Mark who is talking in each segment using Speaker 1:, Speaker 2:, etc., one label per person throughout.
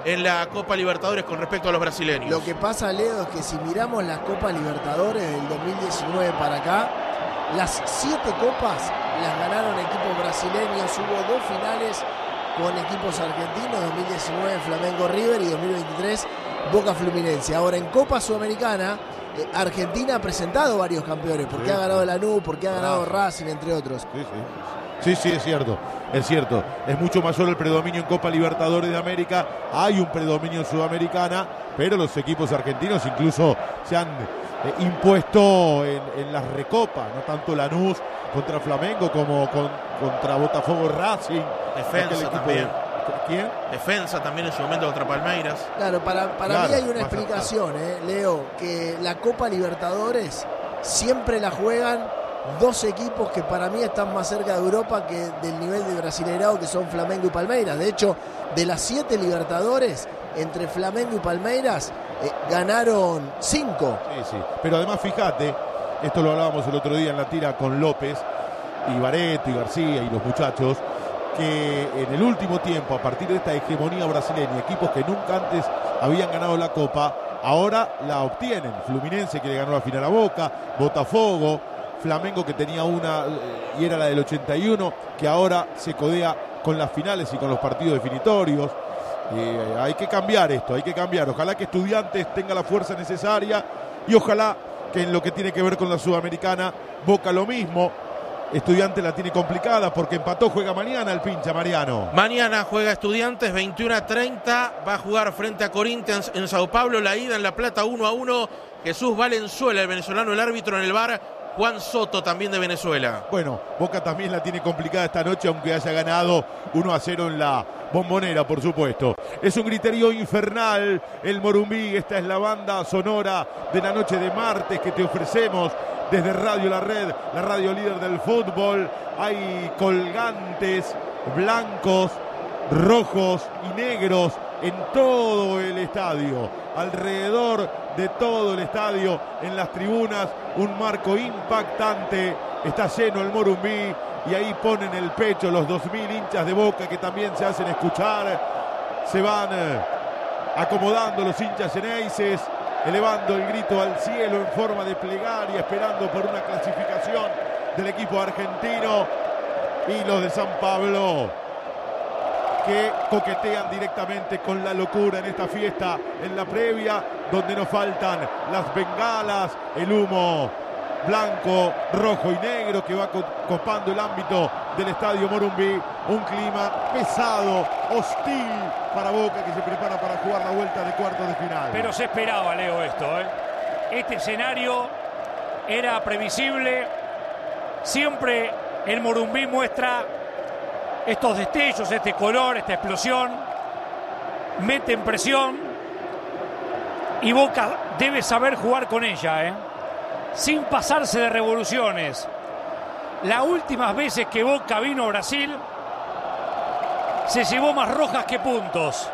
Speaker 1: en la Copa Libertadores con respecto a los brasileños.
Speaker 2: Lo que pasa, Leo, es que si miramos las Copas Libertadores del 2019 para acá, las 7 copas las ganaron equipos brasileños. Hubo 2 finales con equipos argentinos, 2019 Flamengo River y 2023 Boca Fluminense. Ahora en Copa Sudamericana, Argentina ha presentado varios campeones, porque ha ganado Lanús, porque ha ganado Racing, entre otros.
Speaker 3: Sí, es cierto. Es mucho mayor el predominio en Copa Libertadores de América. Hay un predominio en Sudamericana, pero los equipos argentinos incluso se han impuesto en las recopas, no tanto Lanús contra Flamengo como contra Botafogo Racing.
Speaker 1: Defensa también.
Speaker 3: ¿Quién?
Speaker 1: Defensa también en su momento contra Palmeiras.
Speaker 2: Claro, para mí hay una explicación, Leo, que la Copa Libertadores siempre la juegan 2 equipos que para mí están más cerca de Europa que del nivel de Brasileirao, que son Flamengo y Palmeiras. De hecho, de las 7 Libertadores, entre Flamengo y Palmeiras, ganaron 5.
Speaker 3: Sí. Pero además, fíjate, esto lo hablábamos el otro día en la tira con López y Bareto y García y los muchachos, que en el último tiempo, a partir de esta hegemonía brasileña, equipos que nunca antes habían ganado la Copa, ahora la obtienen. Fluminense, que le ganó la final a Boca, Botafogo, Flamengo, que tenía una y era la del 81, que ahora se codea con las finales y con los partidos definitorios. Hay que cambiar esto, hay que cambiar. Ojalá que Estudiantes tenga la fuerza necesaria y ojalá que en lo que tiene que ver con la Sudamericana, Boca lo mismo. Estudiantes la tiene complicada porque empató, juega mañana el pincha, Mariano.
Speaker 1: Mañana juega Estudiantes, 21:30, va a jugar frente a Corinthians en Sao Paulo, la ida en La Plata 1-1, Jesús Valenzuela, el venezolano, el árbitro en el VAR, Juan Soto también de Venezuela.
Speaker 3: Bueno, Boca también la tiene complicada esta noche, aunque haya ganado 1-0 en la Bombonera, por supuesto. Es un griterío infernal el Morumbí. Esta es la banda sonora de la noche de martes que te ofrecemos desde Radio La Red, la radio líder del fútbol. Hay colgantes blancos, rojos y negros en todo el estadio, alrededor de todo el estadio, en las tribunas, un marco impactante. Está lleno el Morumbí y ahí ponen el pecho los 2000 hinchas de Boca que también se hacen escuchar. Se van acomodando los hinchas eneises, elevando el grito al cielo en forma de plegaria, esperando por una clasificación del equipo argentino. Y los de San Pablo, que coquetean directamente con la locura en esta fiesta, en la previa, donde nos faltan las bengalas, el humo blanco, rojo y negro que va copando el ámbito del estadio Morumbí. Un clima pesado, hostil para Boca, que se prepara para jugar la vuelta de cuartos de final.
Speaker 4: Pero se esperaba, Leo, esto, Este escenario era previsible. Siempre el Morumbí muestra estos destellos, este color, esta explosión. Meten presión y Boca debe saber jugar con ella, sin pasarse de revoluciones. Las últimas veces que Boca vino a Brasil se llevó más rojas que puntos.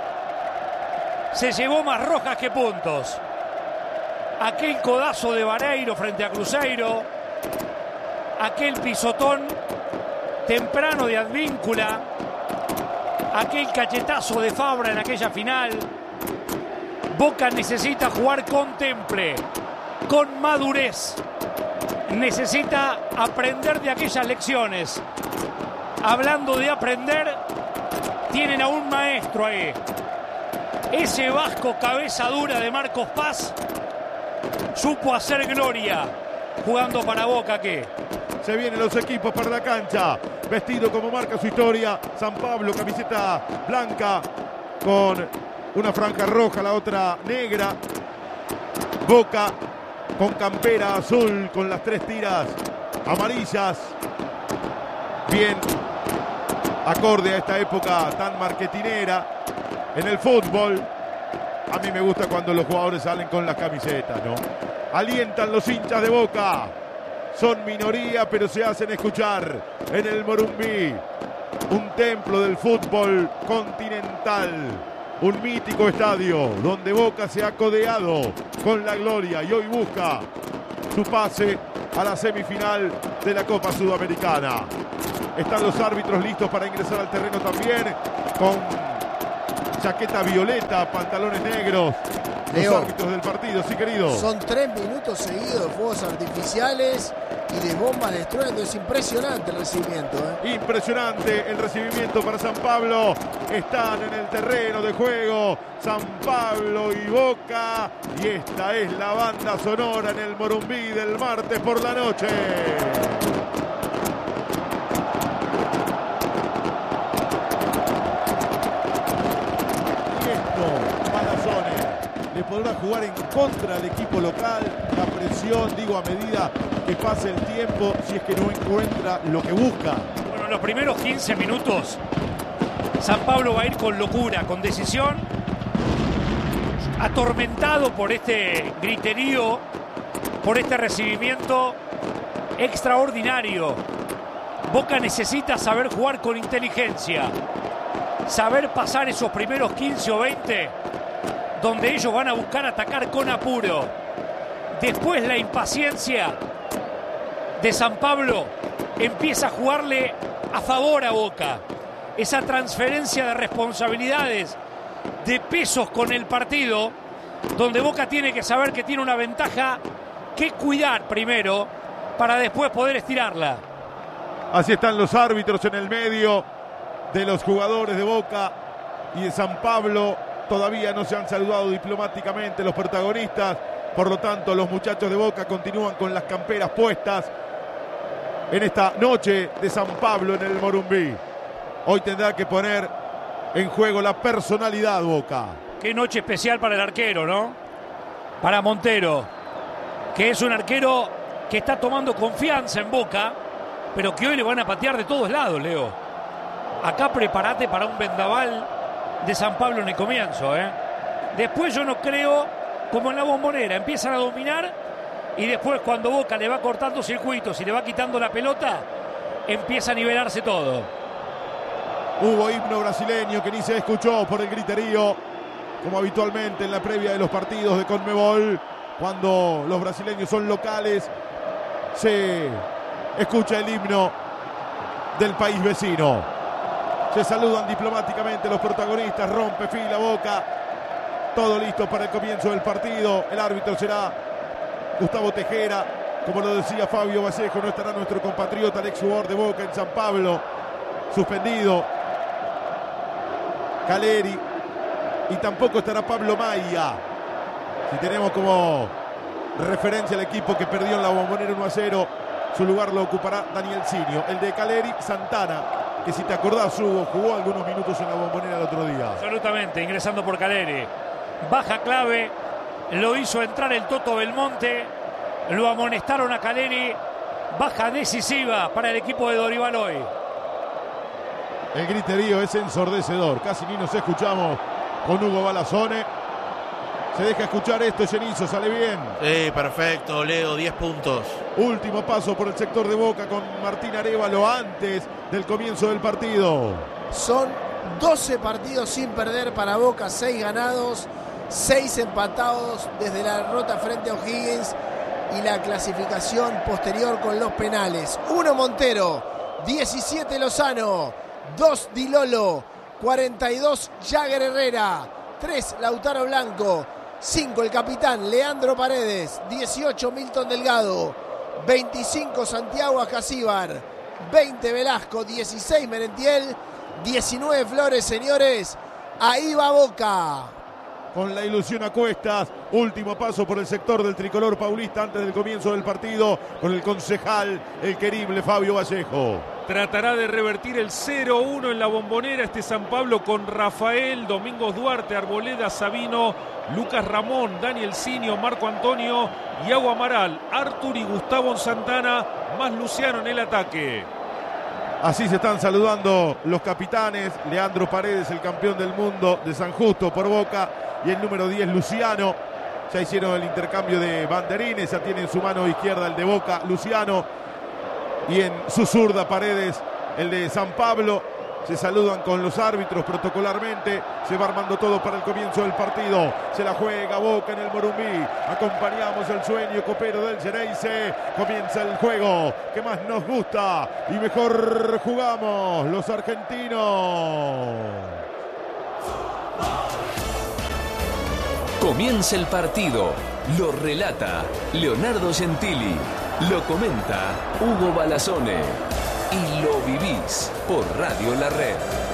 Speaker 4: Aquel codazo de Vareiro frente a Cruzeiro, aquel pisotón temprano de Advíncula, aquel cachetazo de Fabra en aquella final. Boca necesita jugar con temple, con madurez. Necesita aprender de aquellas lecciones. Hablando de aprender, tienen a un maestro ahí. Ese vasco cabeza dura de Marcos Paz supo hacer gloria jugando para Boca. Que
Speaker 3: se vienen los equipos para la cancha, vestido como marca su historia. San Pablo, camiseta blanca con una franja roja, la otra negra. Boca con campera azul, con las 3 tiras amarillas. Bien acorde a esta época tan marketinera en el fútbol. A mí me gusta cuando los jugadores salen con las camisetas, ¿no? Alientan los hinchas de Boca. Son minoría, pero se hacen escuchar en el Morumbí. Un templo del fútbol continental. Un mítico estadio donde Boca se ha codeado con la gloria y hoy busca su pase a la semifinal de la Copa Sudamericana. Están los árbitros listos para ingresar al terreno también, con chaqueta violeta, pantalones negros.
Speaker 2: Leo,
Speaker 3: los árbitros del partido, sí, querido.
Speaker 2: Son 3 minutos seguidos de fuegos artificiales y de bombas de estruendo. Es impresionante el recibimiento.
Speaker 3: Impresionante el recibimiento para San Pablo. Están en el terreno de juego San Pablo y Boca. Y esta es la banda sonora en el Morumbí del martes por la noche. Le podrá jugar en contra del equipo local, la presión, digo, a medida que pase el tiempo, si es que no encuentra lo que busca.
Speaker 4: Bueno, en los primeros 15 minutos, San Pablo va a ir con locura, con decisión, atormentado por este griterío, por este recibimiento extraordinario. Boca necesita saber jugar con inteligencia, saber pasar esos primeros 15 o 20 donde ellos van a buscar atacar con apuro. Después la impaciencia de San Pablo empieza a jugarle a favor a Boca. Esa transferencia de responsabilidades, de pesos con el partido, donde Boca tiene que saber que tiene una ventaja que cuidar primero para después poder estirarla.
Speaker 3: Así están los árbitros en el medio de los jugadores de Boca y de San Pablo. Todavía no se han saludado diplomáticamente los protagonistas. Por lo tanto, los muchachos de Boca continúan con las camperas puestas en esta noche de San Pablo en el Morumbí. Hoy tendrá que poner en juego la personalidad Boca.
Speaker 4: Qué noche especial para el arquero, ¿no? Para Montero, que es un arquero que está tomando confianza en Boca, pero que hoy le van a patear de todos lados, Leo. Acá prepárate para un vendaval de San Pablo en el comienzo, Después yo no creo, como en la Bombonera, empiezan a dominar y después cuando Boca le va cortando circuitos y le va quitando la pelota, empieza a nivelarse todo.
Speaker 3: Hubo himno brasileño que ni se escuchó por el griterío, como habitualmente en la previa de los partidos de Conmebol. Cuando los brasileños son locales, se escucha el himno del país vecino. Se saludan diplomáticamente los protagonistas, rompe fila Boca. Todo listo para el comienzo del partido. El árbitro será Gustavo Tejera. Como lo decía Fabio Vallejo, no estará nuestro compatriota, el ex jugador de Boca en San Pablo, suspendido. Caleri. Y tampoco estará Pablo Maia. Si tenemos como referencia al equipo que perdió en la Bombonera 1-0, su lugar lo ocupará Daniel Sinio. El de Caleri, Santana, que si te acordás, Hugo, jugó algunos minutos en la Bombonera el otro día.
Speaker 4: Absolutamente, ingresando por Caleri. Baja clave, lo hizo entrar el Toto Belmonte, lo amonestaron a Caleri. Baja decisiva para el equipo de Dorival hoy.
Speaker 3: El griterío es ensordecedor, casi ni nos escuchamos con Hugo Balazone. Se deja escuchar esto, Genizo, sale bien.
Speaker 1: Sí, perfecto, Leo, 10 puntos.
Speaker 3: Último paso por el sector de Boca con Martín Arévalo antes del comienzo del partido.
Speaker 2: Son 12 partidos sin perder para Boca, 6 ganados, 6 empatados desde la derrota frente a O'Higgins y la clasificación posterior con los penales. 1 Montero, 17 Lozano, 2 Di Lolo, 42 Jagger Herrera, 3 Lautaro Blanco, 5 el capitán Leandro Paredes, 18 Milton Delgado, 25 Santiago Ajacíbar, 20 Velasco, 16 Merentiel, 19 Flores, señores. Ahí va Boca.
Speaker 3: Con la ilusión a cuestas, último paso por el sector del tricolor paulista antes del comienzo del partido con el concejal, el querible Fabio Vallejo.
Speaker 5: Tratará de revertir el 0-1 en la Bombonera este San Pablo con Rafael, Domingos Duarte, Arboleda, Sabino, Lucas Ramón, Daniel Sinio, Marco Antonio, Iago Amaral, Artur y Gustavo Santana, más Luciano en el ataque.
Speaker 3: Así se están saludando los capitanes. Leandro Paredes, el campeón del mundo de San Justo por Boca, y el número 10 Luciano. Ya hicieron el intercambio de banderines, ya tiene en su mano izquierda el de Boca Luciano y en su zurda Paredes el de San Pablo. Se saludan con los árbitros protocolarmente. Se va armando todo para el comienzo del partido. Se la juega Boca en el Morumbí. Acompañamos el sueño copero del Xereyce. Comienza el juego que más nos gusta y mejor jugamos los argentinos.
Speaker 6: Comienza el partido. Lo relata Leonardo Gentili. Lo comenta Hugo Balazone. Y lo vivís por Radio La Red.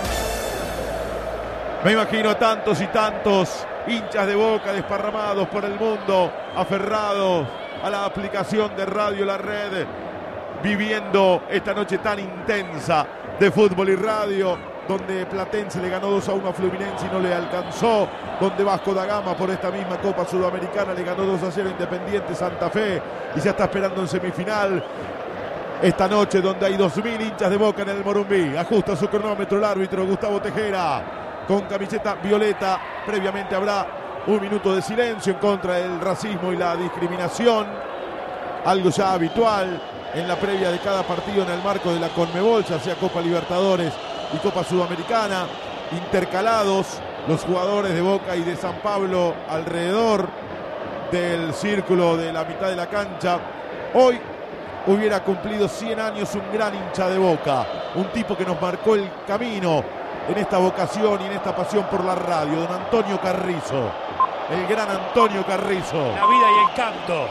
Speaker 3: Me imagino tantos y tantos hinchas de Boca desparramados por el mundo, aferrados a la aplicación de Radio La Red, viviendo esta noche tan intensa de fútbol y radio, donde Platense le ganó 2-1 a Fluminense y no le alcanzó, donde Vasco da Gama por esta misma Copa Sudamericana le ganó 2-0 a Independiente Santa Fe y ya está esperando en semifinal. Esta noche donde hay 2.000 hinchas de Boca en el Morumbí. Ajusta su cronómetro el árbitro Gustavo Tejera con camiseta violeta. Previamente habrá un minuto de silencio en contra del racismo y la discriminación, algo ya habitual en la previa de cada partido en el marco de la Conmebol, ya sea Copa Libertadores y Copa Sudamericana, intercalados los jugadores de Boca y de San Pablo alrededor del círculo de la mitad de la cancha. Hoy hubiera cumplido 100 años un gran hincha de Boca, un tipo que nos marcó el camino en esta vocación y en esta pasión por la radio, don Antonio Carrizo, el gran Antonio Carrizo.
Speaker 4: La vida y encanto.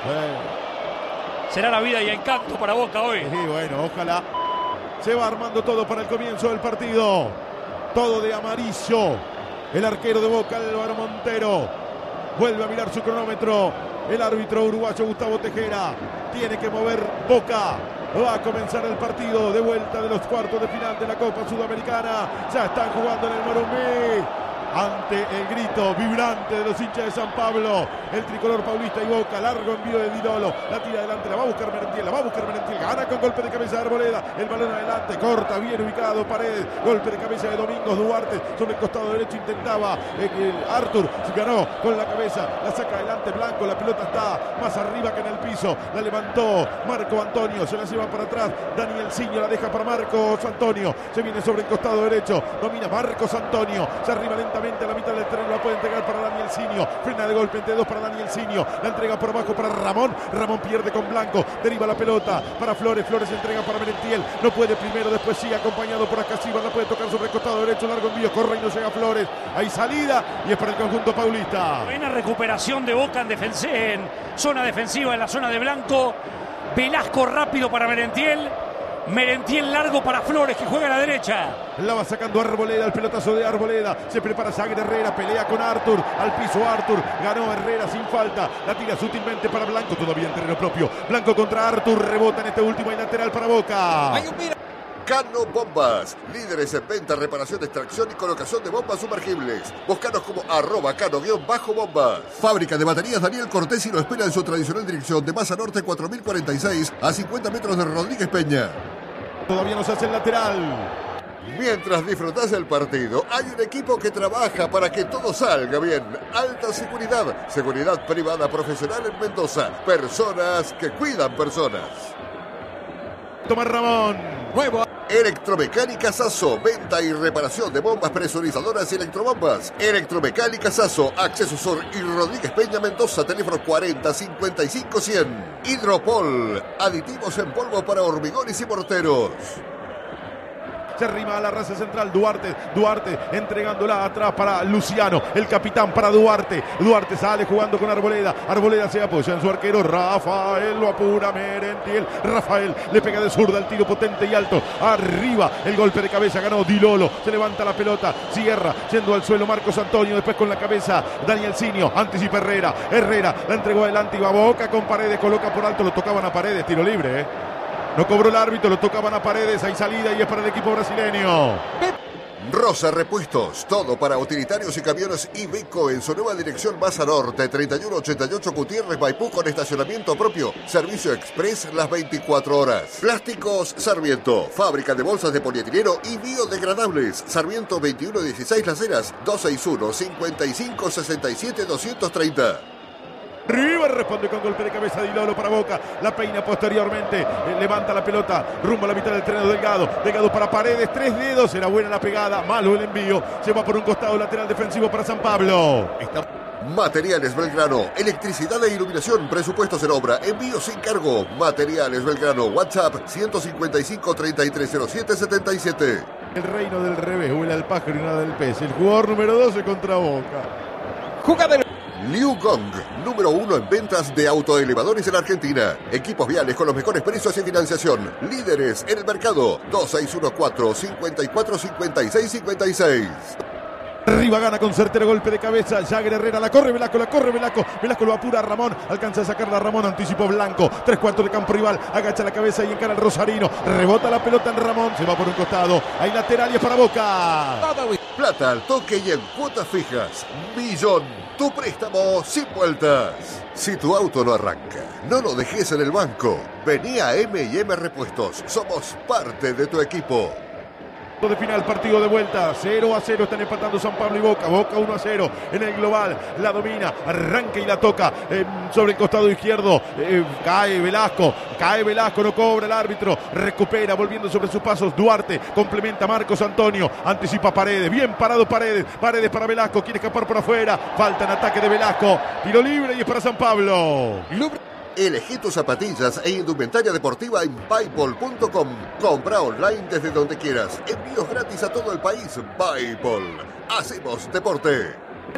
Speaker 4: Será la vida y encanto para Boca hoy.
Speaker 3: Sí, bueno, ojalá. Se va armando todo para el comienzo del partido. Todo de amarillo. El arquero de Boca, Álvaro Montero, vuelve a mirar su cronómetro. El árbitro uruguayo Gustavo Tejera. Tiene que mover Boca. Va a comenzar el partido de vuelta de los cuartos de final de la Copa Sudamericana. Ya están jugando en el Morumbí. Ante el grito vibrante de los hinchas de San Pablo, el tricolor paulista y Boca, largo envío de Di Lolo, la tira adelante, la va a buscar Merentiel, gana con golpe de cabeza de Arboleda, el balón adelante, corta, bien ubicado, Paredes, golpe de cabeza de Domingos Duarte, sobre el costado derecho intentaba Arthur, ganó con la cabeza, la saca adelante Blanco, la pelota está más arriba que en el piso, la levantó Marco Antonio, se la lleva para atrás, Daniel Ciño la deja para Marcos Antonio, se viene sobre el costado derecho, domina Marcos Antonio, se arriba lentamente a la mitad del terreno, la puede entregar para Daniel Ciño, frena de golpe entre dos para Daniel Ciño, la entrega por abajo para Ramón, Ramón pierde con Blanco, deriva la pelota para Flores, Flores entrega para Merentiel, no puede primero, después sigue acompañado por Acasivas, la puede tocar sobre el costado derecho, largo envío, corre y no llega Flores, hay salida y es para el conjunto paulista.
Speaker 4: Buena recuperación de Boca en zona defensiva, en la zona de Blanco, Velasco rápido para Merentiel, Merentiel largo para Flores que juega a la derecha.
Speaker 3: La va sacando Arboleda, el pelotazo de Arboleda. Se prepara Sagre Herrera, pelea con Arthur. Al piso Arthur, ganó Herrera sin falta. La tira sutilmente para Blanco, todavía en terreno propio. Blanco contra Arthur, rebota en este último y lateral para Boca.
Speaker 7: Hay un mira. Cano Bombas, líderes en venta, reparación, extracción y colocación de bombas sumergibles. Búscanos como @cano_bombas. Fábrica de baterías Daniel Cortesi lo espera en su tradicional dirección de Masa Norte 4046 a 50 metros de Rodríguez Peña.
Speaker 3: Todavía nos hace el lateral.
Speaker 7: Mientras disfrutás del partido, hay un equipo que trabaja para que todo salga bien. Alta seguridad, seguridad privada profesional en Mendoza. Personas que cuidan personas.
Speaker 3: Toma Ramón.
Speaker 7: Nuevo. Electromecánica Sasso, venta y reparación de bombas presurizadoras y electrobombas. Electromecánica Sasso, Acceso Sur y Rodríguez Peña Mendoza, teléfono 40 55 100. Hidropol, aditivos en polvo para hormigones y morteros.
Speaker 3: Se arrima a la raza central Duarte entregándola atrás para Luciano, el capitán para Duarte sale jugando con Arboleda se apoya en su arquero Rafael, lo apura Merentiel, Rafael le pega de zurda el tiro potente y alto, arriba el golpe de cabeza, ganó Di Lolo, se levanta la pelota, cierra, yendo al suelo Marcos Antonio, después con la cabeza Daniel Ciño, anticipa Herrera la entregó adelante, iba Boca con Paredes, coloca por alto, lo tocaban a Paredes, tiro libre, No cobró el árbitro, lo tocaban a Paredes, hay salida y es para el equipo brasileño.
Speaker 7: Rosa Repuestos, todo para utilitarios y camiones Iveco en su nueva dirección Masa Norte, 3188 Gutiérrez Maipú con estacionamiento propio, servicio express las 24 horas. Plásticos Sarmiento, fábrica de bolsas de polietileno y biodegradables. Sarmiento 2116 Las Heras, 261-5567-230.
Speaker 3: River responde con golpe de cabeza Di Lolo para Boca, la peina posteriormente, levanta la pelota rumbo a la mitad del terreno Delgado para Paredes, 3 dedos, era buena la pegada, malo el envío, se va por un costado lateral defensivo para San Pablo.
Speaker 7: Materiales Belgrano, electricidad e iluminación, presupuestos en obra, envío sin cargo. Materiales Belgrano, WhatsApp 155-3307-77.
Speaker 3: El reino del revés, huele al pájaro y nada del pez, el jugador número 12 contra Boca.
Speaker 8: Jugador.
Speaker 7: Liu Gong, número 1 en ventas de autoelevadores en Argentina. Equipos viales con los mejores precios y financiación. Líderes en el mercado. 2614-545656.
Speaker 3: Arriba gana con certero golpe de cabeza. Jagger Herrera, la corre Velasco. Velasco lo apura a Ramón. Alcanza a sacarla a Ramón. Anticipo Blanco. 3/4 de campo rival. Agacha la cabeza y encara el Rosarino. Rebota la pelota en Ramón. Se va por un costado. Hay lateral y es para Boca.
Speaker 7: Plata al toque y en cuotas fijas. Millón. Tu préstamo sin vueltas. Si tu auto no arranca, no lo dejes en el banco. Vení a M&M Repuestos. Somos parte de tu equipo.
Speaker 3: De final, partido de vuelta, 0-0 están empatando San Pablo y Boca 1-0 en el global, la domina, arranca y la toca sobre el costado izquierdo, cae Velasco, no cobra el árbitro, recupera volviendo sobre sus pasos Duarte, complementa Marcos Antonio, anticipa Paredes, bien parado Paredes para Velasco, quiere escapar por afuera, falta en ataque de Velasco, tiro libre y es para San Pablo.
Speaker 7: Elegí tus zapatillas e indumentaria deportiva en Paypal.com. Compra online desde donde quieras. Envíos gratis a todo el país. Paypal. Hacemos deporte.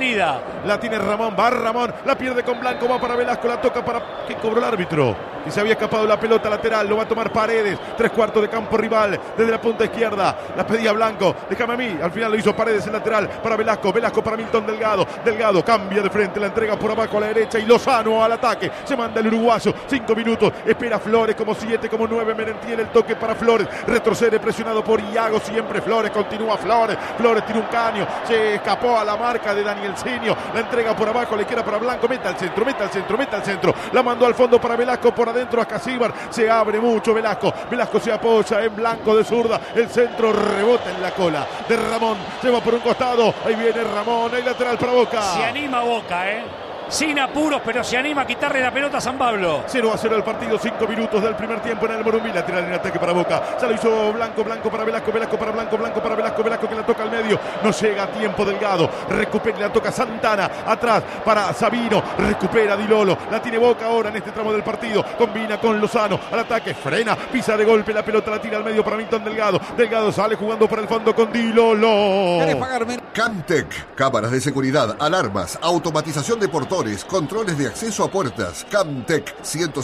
Speaker 3: La tiene Ramón, va Ramón, la pierde con Blanco, va para Velasco, la toca para... ¿Qué cobró el árbitro? Y se había escapado la pelota lateral, lo va a tomar Paredes, 3/4 de campo rival, desde la punta izquierda, la pedía Blanco, déjame a mí, al final lo hizo Paredes en lateral, para Velasco para Milton Delgado cambia de frente, la entrega por abajo a la derecha y Lozano al ataque, se manda el uruguayo, 5 minutos, espera Flores como 7, como 9, Merentiel el toque para Flores, retrocede presionado por Iago, siempre Flores, continúa Flores tiene un caño, se escapó a la marca de Daniel Sinio, la entrega por abajo, le queda para Blanco, meta al centro, la mandó al fondo para Velasco, por adentro a Casíbar, se abre mucho Velasco se apoya en Blanco de zurda, el centro rebota en la cola de Ramón, se va por un costado, ahí viene Ramón, hay lateral para Boca.
Speaker 4: Se anima Boca, sin apuros, pero se anima a quitarle la pelota a San Pablo.
Speaker 3: 0-0 el partido, 5 minutos del primer tiempo en el Morumbí, lateral en ataque para Boca, ya lo hizo Blanco para Velasco para Blanco para Velasco que la toca al medio, no llega a tiempo Delgado, recupera y la toca Santana, atrás para Sabino, recupera Di Lolo, la tiene Boca ahora en este tramo del partido, combina con Lozano, al ataque, frena, pisa de golpe, la pelota la tira al medio para Milton Delgado sale jugando por el fondo con Di Lolo.
Speaker 7: Camtec, cámaras de seguridad, alarmas, automatización de portones, controles de acceso a puertas. Camtec,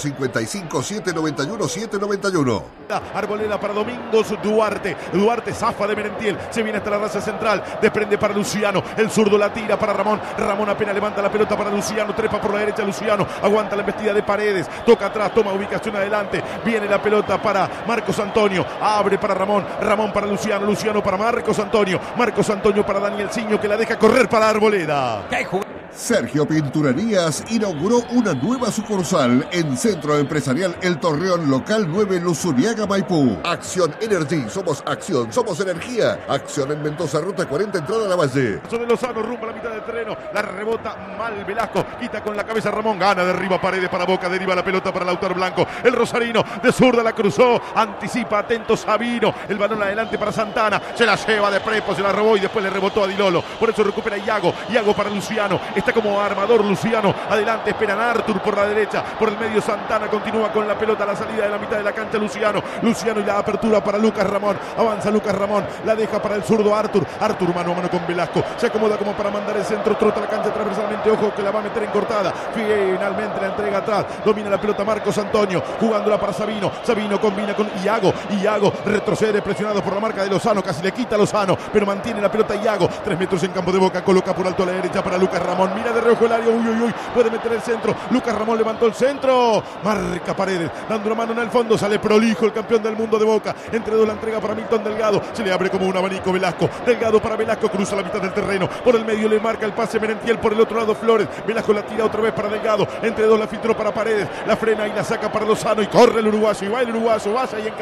Speaker 7: 155-791-791.
Speaker 3: Arboleda para Domingos Duarte zafa de Merentiel, se viene hasta la raza central, desprende para Luciano, el zurdo la tira para Ramón apenas levanta la pelota para Luciano, trepa por la derecha Luciano, aguanta la embestida de Paredes, toca atrás, toma ubicación adelante, viene la pelota para Marcos Antonio, abre para Ramón para Luciano para Marcos Antonio para Daniel Sinio, que la deja correr para Arboleda.
Speaker 7: Sergio Pinturerías inauguró una nueva sucursal en Centro Empresarial El Torreón, local 9, Luzuriaga, Maipú. Acción Energy, somos acción, somos energía. Acción en Mendoza, ruta 40, entrada a la Valle.
Speaker 3: De Lozano, rumbo a la mitad del terreno, la rebota mal Velasco, quita con la cabeza Ramón, gana, derriba Paredes para Boca, deriva la pelota para Lautaro Blanco, el Rosarino de zurda la cruzó, anticipa, atento Sabino, el balón adelante para Santana, se la lleva de prepo, se la robó y después le rebotó a Di Lolo, por eso recupera Iago para Luciano, está como armador Luciano, adelante esperan a Artur por la derecha, por el medio Santana, continúa con la pelota a la salida de la mitad de la cancha Luciano y la apertura para Lucas Ramón, avanza Lucas Ramón, la deja para el zurdo Artur mano a mano con Velasco, se acomoda como para mandar el centro, trota la cancha transversalmente, ojo que la va a meter en cortada, finalmente la entrega atrás, domina la pelota Marcos Antonio, jugándola para Sabino combina con Iago retrocede presionado por la marca de Lozano, casi le quita Lozano, pero mantiene la pelota Iago, 3 metros en campo de Boca, coloca por alto a la derecha para Lucas Ramón, mira de reojo el área, uy, puede meter el centro, Lucas Ramón levantó el centro, marca Paredes, dando una mano en el fondo, sale prolijo el campeón del mundo de Boca, entre dos la entrega para Milton Delgado, se le abre como un abanico Delgado para Velasco, cruza la mitad del terreno, por el medio le marca el pase Merentiel, por el otro lado Flores, Velasco la tira otra vez para Delgado, entre dos la filtró para Paredes, la frena y la saca para Lozano y corre el uruguayo, y va el uruguayo, vaya y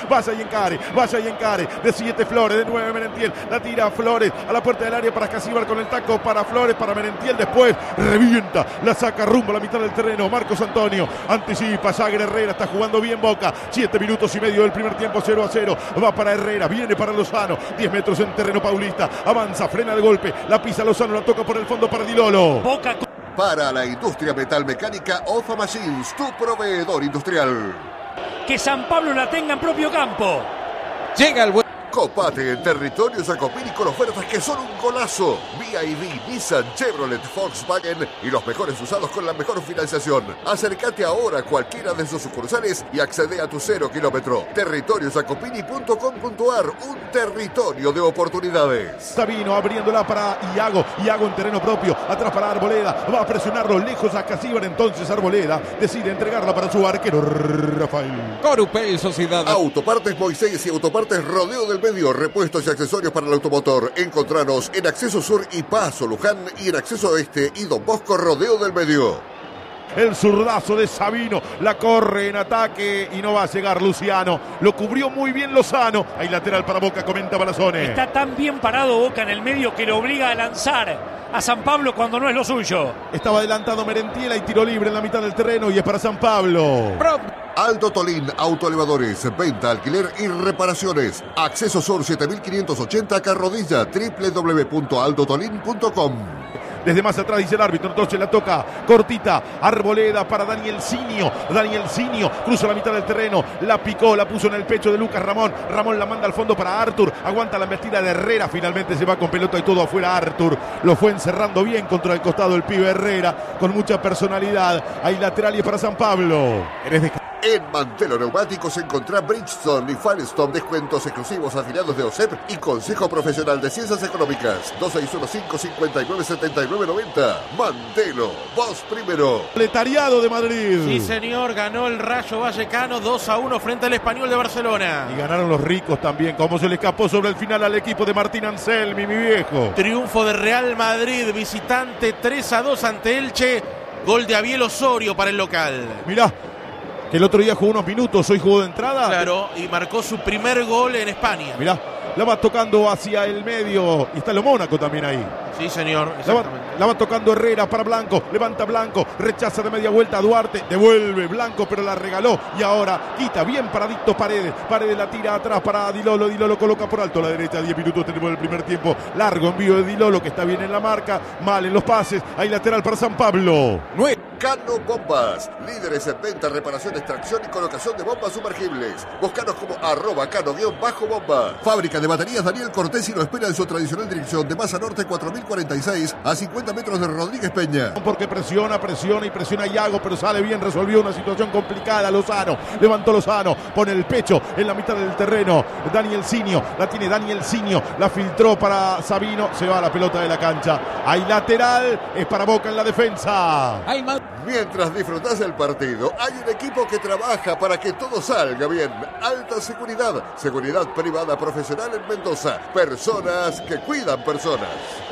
Speaker 3: encare, de 7 Flores, de 9 Merentiel, la tira Flores a la puerta del área para Casíbar con el taco para Flores, para Merentiel, después revienta, la saca rumbo a la mitad del terreno, Marcos Antonio, anticipa, Jagger Herrera, está jugando bien Boca, 7 minutos y medio del primer tiempo, 0-0, va para Herrera, viene para Lozano, 10 metros en terreno paulista, avanza, frena el golpe, la pisa Lozano, la toca por el fondo para Di Lolo.
Speaker 4: Boca.
Speaker 7: Para la industria metalmecánica, OFA Machines, tu proveedor industrial.
Speaker 4: Que San Pablo la tenga en propio campo.
Speaker 8: Llega el buen...
Speaker 7: Copate en Territorio Jacopini con ofertas que son un golazo. BYD, Nissan, Chevrolet, Volkswagen y los mejores usados con la mejor financiación. Acércate ahora a cualquiera de sus sucursales y accede a tu 0 kilómetro. territoriojacopini.com.ar, un territorio de oportunidades.
Speaker 3: Sabino abriéndola para Iago. Iago en terreno propio. Atrás para Arboleda. Va a presionarlo lejos a Casíbar. Entonces Arboleda decide entregarla para su arquero Rafael.
Speaker 8: Corupel Sociedad.
Speaker 7: Autopartes Moisés y Autopartes Rodeo del Medio. Repuestos y accesorios para el automotor. Encontranos en Acceso Sur y Paso Luján y en Acceso Oeste y Don Bosco Rodeo del Medio.
Speaker 3: El zurdazo de Sabino, la corre en ataque y no va a llegar Luciano. Lo cubrió muy bien Lozano. Hay lateral para Boca, comenta Balazone.
Speaker 4: Está tan bien parado Boca en el medio que lo obliga a lanzar a San Pablo cuando no es lo suyo.
Speaker 3: Estaba adelantado Merentiel, hay tiro libre en la mitad del terreno y es para San Pablo.
Speaker 7: Aldo Tolín, autoelevadores, venta, alquiler y reparaciones. Acceso Sur 7580 Carrodilla, www.aldotolin.com.
Speaker 3: Desde más atrás dice el árbitro, entonces la toca cortita, Arboleda para Daniel Sinio. Daniel Sinio cruza la mitad del terreno, la picó, la puso en el pecho de Lucas Ramón. Ramón la manda al fondo para Artur, aguanta la embestida de Herrera, finalmente se va con pelota y todo afuera Artur. Lo fue encerrando bien contra el costado el pibe Herrera, con mucha personalidad. Hay lateral y es para San Pablo.
Speaker 7: En Mantelo Neumáticos encontrá Bridgestone y Firestone, descuentos exclusivos afiliados de OSEP y Consejo Profesional de Ciencias Económicas. 2615-597990. Mantelo, vos primero.
Speaker 3: Proletariado de Madrid.
Speaker 1: Sí, señor, ganó el Rayo Vallecano 2-1 frente al Español de Barcelona.
Speaker 3: Y ganaron los ricos también, como se le escapó sobre el final al equipo de Martín Anselmi, mi viejo.
Speaker 1: Triunfo de Real Madrid, visitante 3-2 ante Elche. Gol de Abiel Osorio para el local.
Speaker 3: Mirá, que el otro día jugó unos minutos, hoy jugó de entrada.
Speaker 1: Claro, y marcó su primer gol en España.
Speaker 3: Mirá, la va tocando hacia el medio. Y está lo Mónaco también ahí.
Speaker 1: Sí, señor,
Speaker 3: la va tocando Herrera para Blanco. Levanta Blanco, rechaza de media vuelta a Duarte. Devuelve Blanco, pero la regaló. Y ahora quita bien paradito Paredes. Paredes la tira atrás para Dilolo. Dilolo coloca por alto a la derecha. 10 minutos tenemos el primer tiempo. Largo envío de Dilolo, que está bien en la marca. Mal en los pases. Hay lateral para San Pablo.
Speaker 7: Cano Bombas, líderes en venta, reparación, extracción y colocación de bombas sumergibles. Búscanos como @cano_bomba. Fábrica de baterías Daniel Cortés y lo espera en su tradicional dirección de Masa Norte 4046 a 50 metros de Rodríguez Peña.
Speaker 3: Porque presiona a Iago, pero sale bien, resolvió una situación complicada. Lozano, levantó Lozano, pone el pecho en la mitad del terreno. Daniel Sinio, la tiene Daniel Sinio, la filtró para Sabino, se va a la pelota de la cancha. Hay lateral, es para Boca en la defensa.
Speaker 7: Mientras disfrutás del partido, hay un equipo que trabaja para que todo salga bien. Alta Seguridad, seguridad privada profesional en Mendoza. Personas que cuidan personas.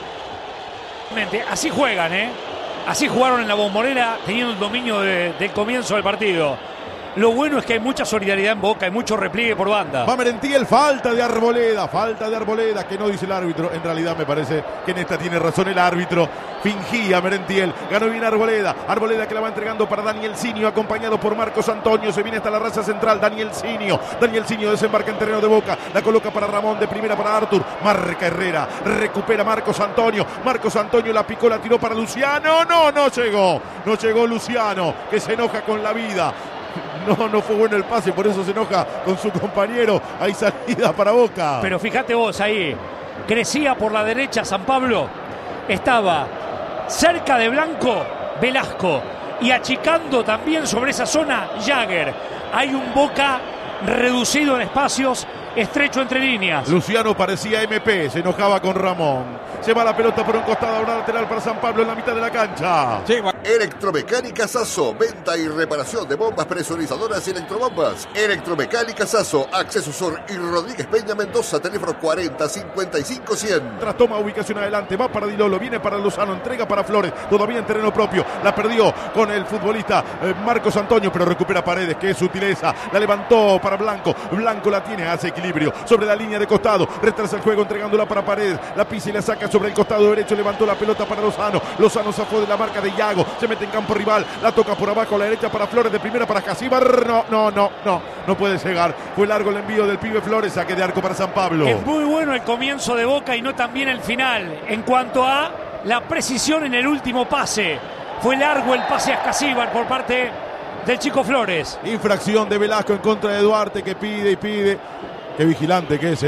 Speaker 4: Así juegan, Así jugaron en la Bombonera, teniendo el dominio del comienzo del partido. Lo bueno es que hay mucha solidaridad en Boca, hay mucho repliegue por banda.
Speaker 3: Va Merentiel, falta de Arboleda, que no dice el árbitro. En realidad me parece que en esta tiene razón el árbitro. Fingía Merentiel, ganó bien Arboleda que la va entregando para Daniel Sinio, acompañado por Marcos Antonio. Se viene hasta la raza central, Daniel Sinio desembarca en terreno de Boca, la coloca para Ramón, de primera para Artur, marca Herrera, recupera Marcos Antonio la picó, la tiró para Luciano. No llegó Luciano, que se enoja con la vida. No fue bueno el pase, por eso se enoja con su compañero. Hay salida para Boca.
Speaker 4: Pero fíjate vos ahí, crecía por la derecha San Pablo, estaba cerca de Blanco Velasco y achicando también sobre esa zona Jagger. Hay un Boca reducido en espacios, estrecho entre líneas.
Speaker 3: Luciano parecía MP, se enojaba con Ramón. Se va la pelota por un costado, ahora lateral para San Pablo en la mitad de la cancha.
Speaker 7: Electromecánica Sasso, venta y reparación de bombas presurizadoras y electrobombas. Electromecánica Sasso, Acceso Sur y Rodríguez Peña Mendoza, teléfono 40-55-100.
Speaker 3: Tras toma ubicación adelante, va para Dilolo, viene para Lozano, entrega para Flores, todavía en terreno propio, la perdió con el futbolista Marcos Antonio, pero recupera Paredes, que es sutileza, la levantó para Blanco la tiene, hace equilibrio, sobre la línea de costado, retrasa el juego entregándola para Paredes, la pisa y la saca sobre el costado derecho, levantó la pelota para Lozano zafó de la marca de Iago, se mete en campo rival, la toca por abajo a la derecha para Flores, de primera para Casíbar, no puede llegar, fue largo el envío del pibe Flores, saque de arco para San Pablo.
Speaker 4: Es muy bueno el comienzo de Boca y no tan bien el final, en cuanto a la precisión en el último pase, fue largo el pase a Casíbar por parte del chico Flores.
Speaker 3: Infracción de Velasco en contra de Duarte, que pide. Qué vigilante que es,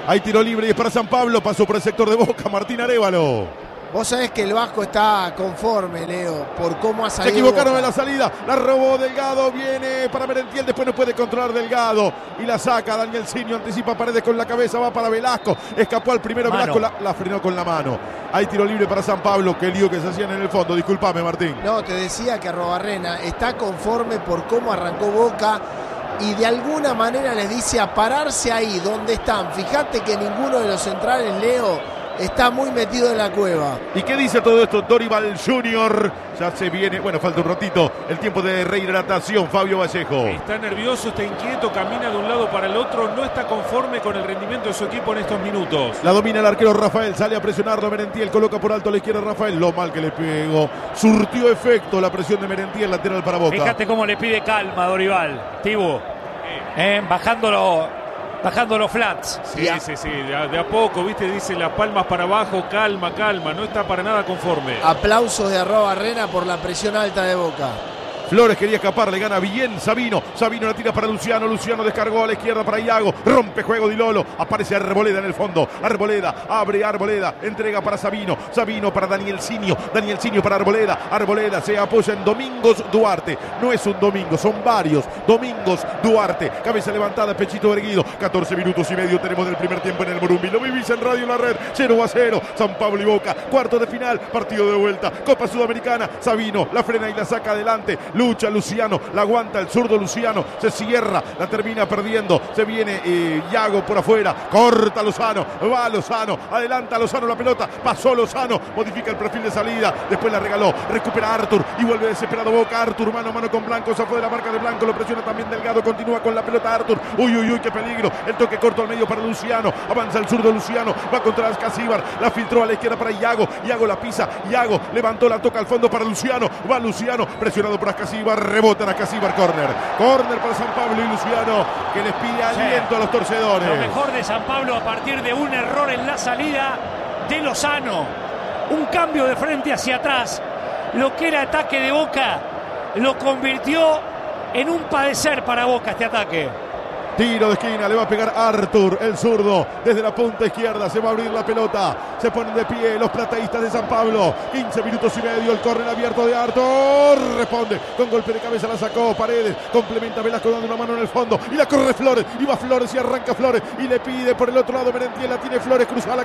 Speaker 3: Hay tiro libre y es para San Pablo. Pasó por el sector de Boca Martín Arévalo.
Speaker 2: Vos sabés que el Vasco está conforme, Leo, por cómo ha salido.
Speaker 3: Se equivocaron
Speaker 2: Boca.
Speaker 3: en la salida. La robó Delgado. Viene para Merentiel. Después no puede controlar Delgado. Y la saca Daniel Sinio. Anticipa Paredes con la cabeza. Va para Velasco. Escapó al primero.
Speaker 4: Mano.
Speaker 3: Velasco la frenó con la mano. Hay tiro libre para San Pablo. Qué lío que se hacían en el fondo. Disculpame, Martín.
Speaker 2: No, te decía que Arrobarrena está conforme por cómo arrancó Boca. Y de alguna manera les dice a pararse ahí donde están. Fíjate que ninguno de los centrales, Leo, está muy metido en la cueva.
Speaker 3: ¿Y qué dice todo esto? Dorival Junior. Ya se viene, bueno, falta un ratito. El tiempo de rehidratación, Fabio Vallejo.
Speaker 5: Está nervioso, está inquieto, camina de un lado para el otro, no está conforme con el rendimiento de su equipo en estos minutos.
Speaker 3: La domina el arquero Rafael, sale a presionarlo Merentiel, coloca por alto a la izquierda Rafael, lo mal que le pegó. Surtió efecto la presión de Merentiel, lateral para Boca.
Speaker 4: Fíjate cómo le pide calma a Dorival, Tibu. Bajando los flats.
Speaker 5: Sí, de a poco, viste, dice las palmas para abajo, calma, no está para nada conforme.
Speaker 2: Aplausos de Arrobarrena por la presión alta de Boca.
Speaker 3: Flores quería escapar, le gana bien Sabino. Sabino la tira para Luciano. Luciano descargó a la izquierda para Iago. Rompe juego Di Lolo. Aparece Arboleda en el fondo. Arboleda, abre Arboleda. Entrega para Sabino. Sabino para Daniel Sinio. Daniel Sinio para Arboleda. Arboleda se apoya en Domingos Duarte. No es un domingo, son varios. Domingos Duarte. Cabeza levantada, pechito erguido. 14 minutos y medio tenemos del primer tiempo en el Morumbi. Lo vivís en Radio La Red. 0-0. San Pablo y Boca. Cuarto de final. Partido de vuelta. Copa Sudamericana. Sabino la frena y la saca adelante. Lucha Luciano, la aguanta el zurdo Luciano, se cierra, la termina perdiendo, se viene Iago por afuera, corta Lozano, va Lozano, adelanta Lozano la pelota, pasó Lozano, modifica el perfil de salida, después la regaló, recupera Artur y vuelve desesperado Boca, Artur mano a mano con Blanco, se fue de la marca de Blanco, lo presiona también Delgado, continúa con la pelota Artur, uy, qué peligro, el toque corto al medio para Luciano, avanza el zurdo Luciano, va contra Ascasíbar, la filtró a la izquierda para Iago, Iago la pisa, Iago levantó, la toca al fondo para Luciano, va Luciano, presionado por Ascasíbar, rebota Ascasíbar, córner para San Pablo y Luciano, que les pide aliento a los torcedores.
Speaker 4: Lo mejor de San Pablo a partir de un error en la salida de Lozano, un cambio de frente hacia atrás, lo que era ataque de Boca lo convirtió en un padecer para Boca este ataque.
Speaker 3: Tiro de esquina, le va a pegar Artur, el zurdo, desde la punta izquierda, se va a abrir la pelota, se ponen de pie los plateístas de San Pablo, 15 minutos y medio, el córner abierto de Artur, responde, con golpe de cabeza la sacó Paredes, complementa Velasco dando una mano en el fondo, y la corre Flores, y va Flores y arranca Flores, y le pide por el otro lado Merentiel, la tiene Flores, cruzala,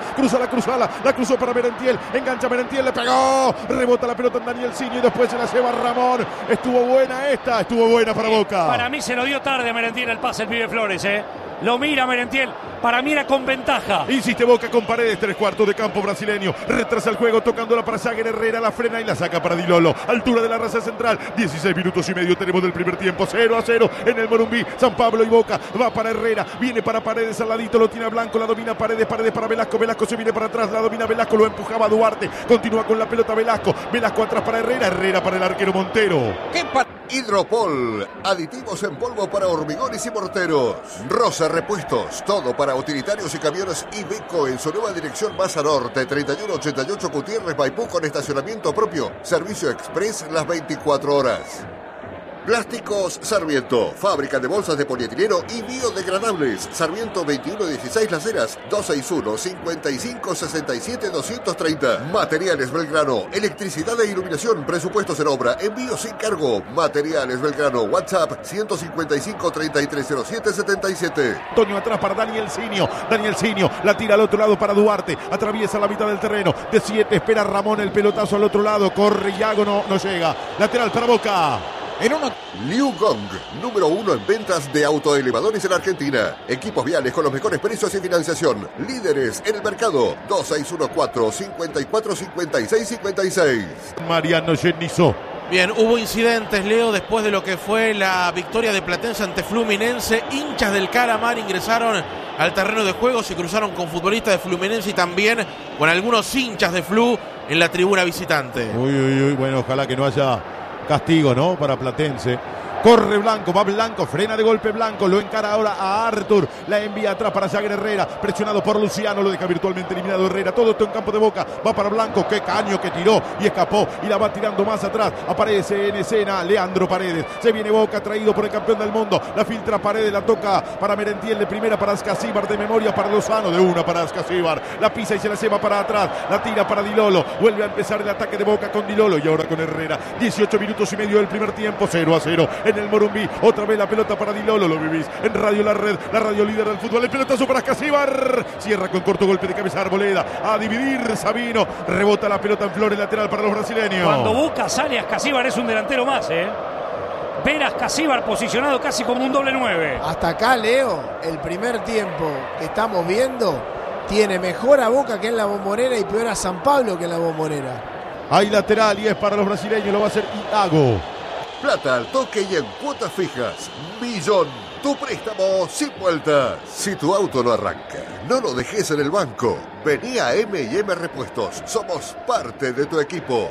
Speaker 3: la cruzó para Merentiel, engancha Merentiel, le pegó, rebota la pelota en Daniel Sinio y después se la lleva Ramón, estuvo buena para Boca.
Speaker 4: Para mí se lo dio tarde a Merentiel el pase el pibe Flores, Lo mira Merentiel, para mí era con ventaja.
Speaker 3: Insiste Boca con Paredes, 3/4 de campo brasileño. Retrasa el juego tocándola para Sager Herrera, la frena y la saca para Di Lolo. Altura de la raza central, 16 minutos y medio tenemos del primer tiempo. 0-0 en el Morumbi. San Pablo y Boca, va para Herrera, viene para Paredes al ladito, lo tiene a Blanco, la domina Paredes para Velasco. Velasco se viene para atrás, la domina Velasco, lo empujaba Duarte. Continúa con la pelota Velasco atrás para Herrera para el arquero Montero.
Speaker 7: Hidropol, aditivos en polvo para hormigones y morteros. Rosa Repuestos, todo para utilitarios y camiones Iveco en su nueva dirección Baza Norte, 3188 Gutiérrez Maipú con estacionamiento propio. Servicio express las 24 horas. Plásticos Sarmiento, fábrica de bolsas de polietileno y biodegradables. Sarmiento 2116 Las Heras, 261-5567-230. Materiales Belgrano, electricidad e iluminación, presupuestos en obra, envío sin cargo. Materiales Belgrano, WhatsApp 155-3307-77.
Speaker 3: Toño atrás para Daniel Sinio, la tira al otro lado para Duarte, atraviesa la mitad del terreno, de 7 espera Ramón el pelotazo al otro lado, corre Iago, no llega, lateral para Boca.
Speaker 7: Liu Gong, número 1 en ventas de autoelevadores en Argentina. Equipos viales con los mejores precios y financiación. Líderes en el mercado. 2614-545656.
Speaker 3: Mariano Genizó.
Speaker 1: Bien, hubo incidentes, Leo, después de lo que fue la victoria de Platense ante Fluminense. Hinchas del Calamar ingresaron al terreno de juego, se cruzaron con futbolistas de Fluminense y también con algunos hinchas de Flu en la tribuna visitante.
Speaker 3: Uy, bueno, ojalá que no haya castigo, ¿no? Para Platense. Corre Blanco, va Blanco, frena de golpe Blanco, lo encara ahora a Arthur, la envía atrás para Jagger Herrera, presionado por Luciano, lo deja virtualmente eliminado Herrera, todo esto en campo de Boca, va para Blanco, qué caño que tiró y escapó y la va tirando más atrás, aparece en escena Leandro Paredes, se viene Boca traído por el campeón del mundo, la filtra Paredes, la toca para Merentiel de primera para Ascasíbar, de memoria para Lozano, de una para Ascasíbar, la pisa y se la lleva para atrás, la tira para Dilolo, vuelve a empezar el ataque de Boca con Dilolo y ahora con Herrera, 18 minutos y medio del primer tiempo, 0-0 en el Morumbí, otra vez la pelota para Dilolo, lo vivís en Radio La Red, la radio líder del fútbol, el pelotazo para Ascasíbar, cierra con corto golpe de cabeza Arboleda, a dividir Sabino, rebota la pelota en Flores, lateral para los brasileños.
Speaker 4: Cuando Boca sale, Ascasíbar es un delantero más, ver a Ascasíbar posicionado casi como un doble 9.
Speaker 2: Hasta acá, Leo, el primer tiempo que estamos viendo tiene mejor a Boca que en la Bombonera y peor a San Pablo que en la Bombonera.
Speaker 3: Hay lateral y es para los brasileños, lo va a hacer Iago.
Speaker 7: Plata al toque y en cuotas fijas. Millón, tu préstamo sin vueltas. Si tu auto no arranca, no lo dejes en el banco. Vení a M&M Repuestos. Somos parte de tu equipo.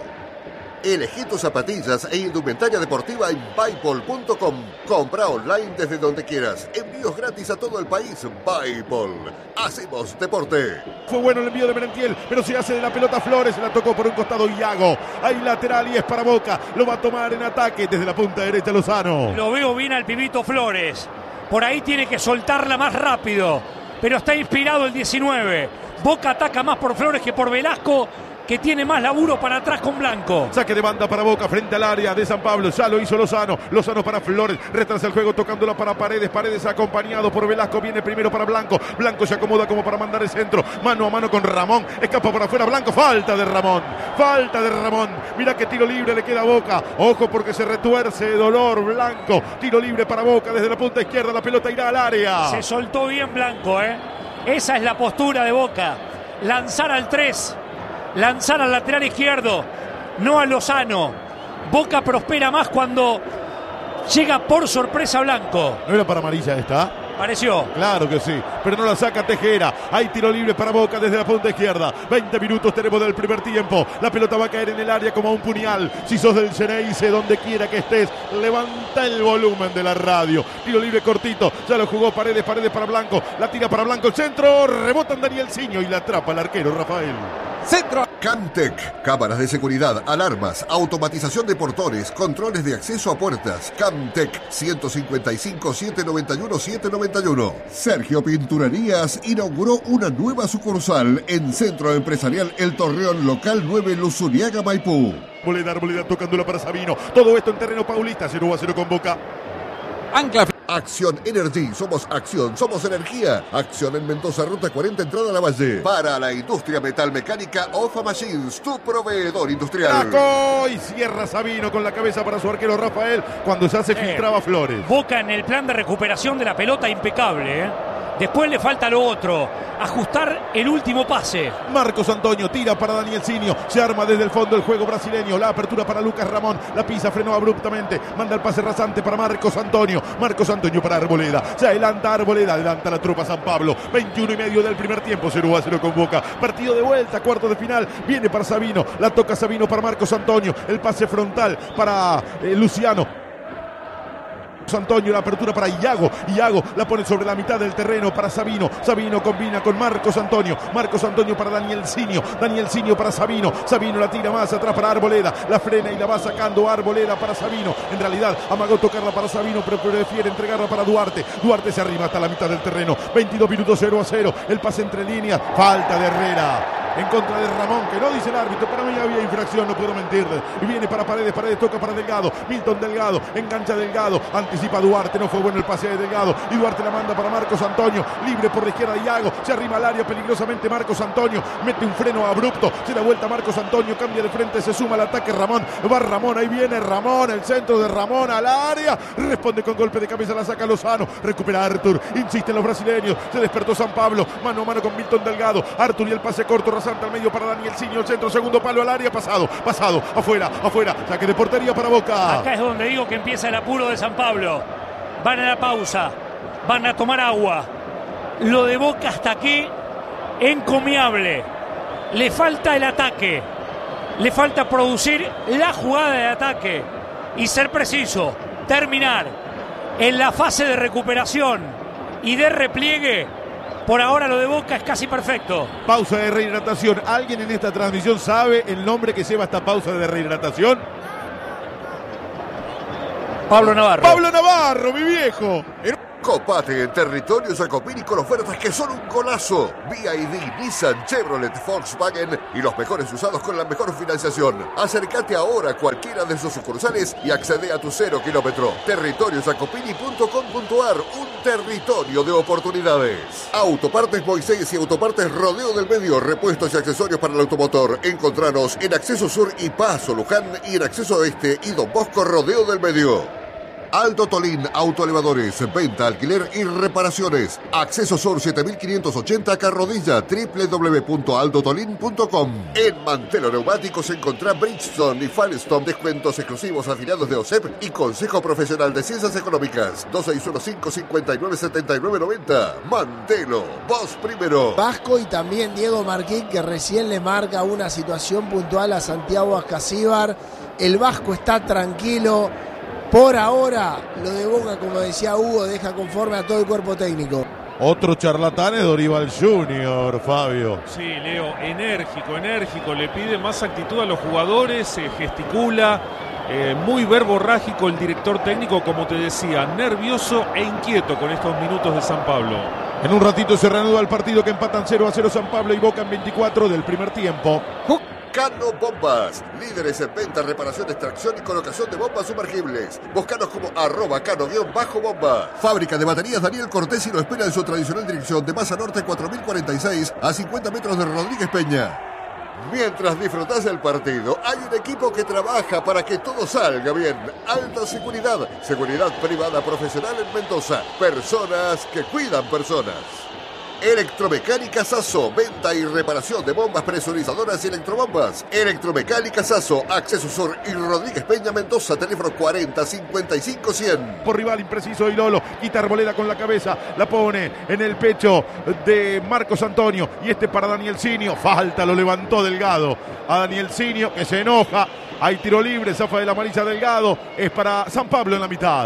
Speaker 7: Elegí tus zapatillas e indumentaria deportiva en Buypol.com. Compra online desde donde quieras. Envíos gratis a todo el país. Buypol. Hacemos deporte.
Speaker 3: Fue bueno el envío de Merentiel, pero se hace de la pelota Flores. La tocó por un costado Iago. Hay lateral y es para Boca. Lo va a tomar en ataque desde la punta derecha Lozano.
Speaker 4: Lo veo bien al pibito Flores. Por ahí tiene que soltarla más rápido. Pero está inspirado el 19. Boca ataca más por Flores que por Velasco, que tiene más laburo para atrás con Blanco.
Speaker 3: Saque de banda para Boca frente al área de San Pablo. Ya lo hizo Lozano. Lozano para Flores. Retrasa el juego tocándola para Paredes. Paredes acompañado por Velasco. Viene primero para Blanco. Blanco se acomoda como para mandar el centro. Mano a mano con Ramón. Escapa por afuera Blanco. Falta de Ramón. Falta de Ramón. Mira que tiro libre le queda a Boca. Ojo porque se retuerce de dolor Blanco. Tiro libre para Boca desde la punta izquierda. La pelota irá al área.
Speaker 4: Se soltó bien Blanco, Esa es la postura de Boca. Lanzar al 3. Lanzar al lateral izquierdo, no a Lozano. Boca prospera más cuando llega por sorpresa Blanco.
Speaker 3: ¿No era para amarilla esta?
Speaker 4: Pareció.
Speaker 3: Claro que sí, pero no la saca Tejera. Hay tiro libre para Boca desde la punta izquierda. 20 minutos tenemos del primer tiempo. La pelota va a caer en el área como un puñal. Si sos del Xeneize, donde quiera que estés, levanta el volumen de la radio. Tiro libre cortito, ya lo jugó Paredes para Blanco. La tira para Blanco, el centro, rebota en Daniel Siño y la atrapa el arquero Rafael.
Speaker 7: Centro. Camtec. Cámaras de seguridad, alarmas, automatización de portones, controles de acceso a puertas. Camtec. 155-791-791. Sergio Pinturerías inauguró una nueva sucursal en Centro Empresarial El Torreón, local 9, Luzuriaga, Maipú.
Speaker 3: Arboleda tocándola para Sabino. Todo esto en terreno paulista. 0-0 con Boca.
Speaker 8: Ancla.
Speaker 7: Acción Energy, somos acción, somos energía. Acción en Mendoza, ruta 40, entrada a la Valle. Para la industria metalmecánica, Ofa Machines, tu proveedor industrial.
Speaker 3: ¡Taco! Y cierra Sabino con la cabeza para su arquero Rafael cuando ya se filtraba Flores.
Speaker 4: Boca en el plan de recuperación de la pelota impecable, Después le falta lo otro, ajustar el último pase.
Speaker 3: Marcos Antonio tira para Daniel Siño, se arma desde el fondo el juego brasileño, la apertura para Lucas Ramón, la pisa, frenó abruptamente, manda el pase rasante para Marcos Antonio para Arboleda, se adelanta Arboleda, adelanta la tropa San Pablo, 21 y medio del primer tiempo, 0-0 con Boca, partido de vuelta, cuarto de final, viene para Sabino, la toca Sabino para Marcos Antonio, el pase frontal para Luciano. Antonio, la apertura para Iago la pone sobre la mitad del terreno para Sabino combina con Marcos Antonio para Daniel Siño para Sabino la tira más atrás para Arboleda, la frena y la va sacando Arboleda para Sabino, en realidad amagó tocarla para Sabino pero prefiere entregarla para Duarte se arriba hasta la mitad del terreno, 22 minutos 0-0, el pase entre líneas, falta de Herrera en contra de Ramón, que no dice el árbitro, para mí había infracción, no puedo mentirles, y viene para Paredes toca para Delgado, Milton Delgado, engancha Delgado, anticipa Duarte, no fue bueno el pase de Delgado, y Duarte la manda para Marcos Antonio, libre por la izquierda Iago, se arrima al área peligrosamente Marcos Antonio, mete un freno abrupto, se da vuelta Marcos Antonio, cambia de frente, se suma al ataque Ramón, va Ramón, ahí viene Ramón, el centro de Ramón al área, responde con golpe de cabeza, la saca Lozano, recupera Arthur, insisten los brasileños, se despertó San Pablo, mano a mano con Milton Delgado, Arthur y el pase corto, rasante al medio para Daniel Siño, el centro, segundo palo al área, pasado, afuera, saque de portería para Boca.
Speaker 4: Acá es donde digo que empieza el apuro de San Pablo, van a la pausa, van a tomar agua, lo de Boca hasta aquí, encomiable, le falta el ataque, le falta producir la jugada de ataque y ser preciso. terminar en la fase de recuperación y de repliegue, por ahora lo de Boca es casi perfecto.
Speaker 3: Pausa de rehidratación. ¿Alguien en esta transmisión sabe el nombre que lleva esta pausa de rehidratación?
Speaker 4: Pablo Navarro.
Speaker 3: ¡Pablo Navarro, mi viejo!
Speaker 7: Copate en territorio Jacopini con ofertas que son un golazo. BYD, Nissan, Chevrolet, Volkswagen y los mejores usados con la mejor financiación. Acércate ahora a cualquiera de sus sucursales y accede a tu 0 kilómetro. Territoriojacopini.com.ar, un territorio de oportunidades. Autopartes Moisés y Autopartes Rodeo del Medio, repuestos y accesorios para el automotor. Encontranos en Acceso Sur y Paso Luján y en Acceso Oeste y Don Bosco Rodeo del Medio. Aldo Tolín, autoelevadores, venta, alquiler y reparaciones. Acceso Sur 7580 Carrodilla, www.aldotolin.com. En Mantelo Neumáticos encontrá Bridgestone y Firestone, descuentos exclusivos afiliados de OSEP y Consejo Profesional de Ciencias Económicas. 2615-597990. Mantelo, vos primero.
Speaker 2: Vasco y también Diego Marquín, que recién le marca una situación puntual a Santiago Ascasíbar. El Vasco está tranquilo. Por ahora, lo de Boca, como decía Hugo, deja conforme a todo el cuerpo técnico.
Speaker 3: Otro charlatán es Dorival Junior, Fabio.
Speaker 5: Sí, Leo, enérgico, le pide más actitud a los jugadores, gesticula, muy verborrágico el director técnico, como te decía, nervioso e inquieto con estos minutos de San Pablo.
Speaker 3: En un ratito se reanuda el partido que empatan 0-0 San Pablo y Boca en 24 del primer tiempo.
Speaker 7: Cano Bombas, líderes en venta, reparación, extracción y colocación de bombas sumergibles. Búscanos como @cano_bomba. Fábrica de baterías Daniel Cortés y lo espera en su tradicional dirección de Masa Norte 4046 a 50 metros de Rodríguez Peña. Mientras disfrutás del partido, hay un equipo que trabaja para que todo salga bien. Alta Seguridad, seguridad privada profesional en Mendoza. Personas que cuidan personas. Electromecánica Sasso, venta y reparación de bombas presurizadoras y electrobombas. Electromecánica Sasso, Acceso Sur y Rodríguez Peña, Mendoza, teléfono 40-55-100.
Speaker 3: Por rival impreciso y Lolo, quita Arboleda con la cabeza, la pone en el pecho de Marcos Antonio y este para Daniel Sinio. Falta, lo levantó Delgado a Daniel Sinio, que se enoja. Hay tiro libre, zafa de la Marisa Delgado, es para San Pablo en la mitad.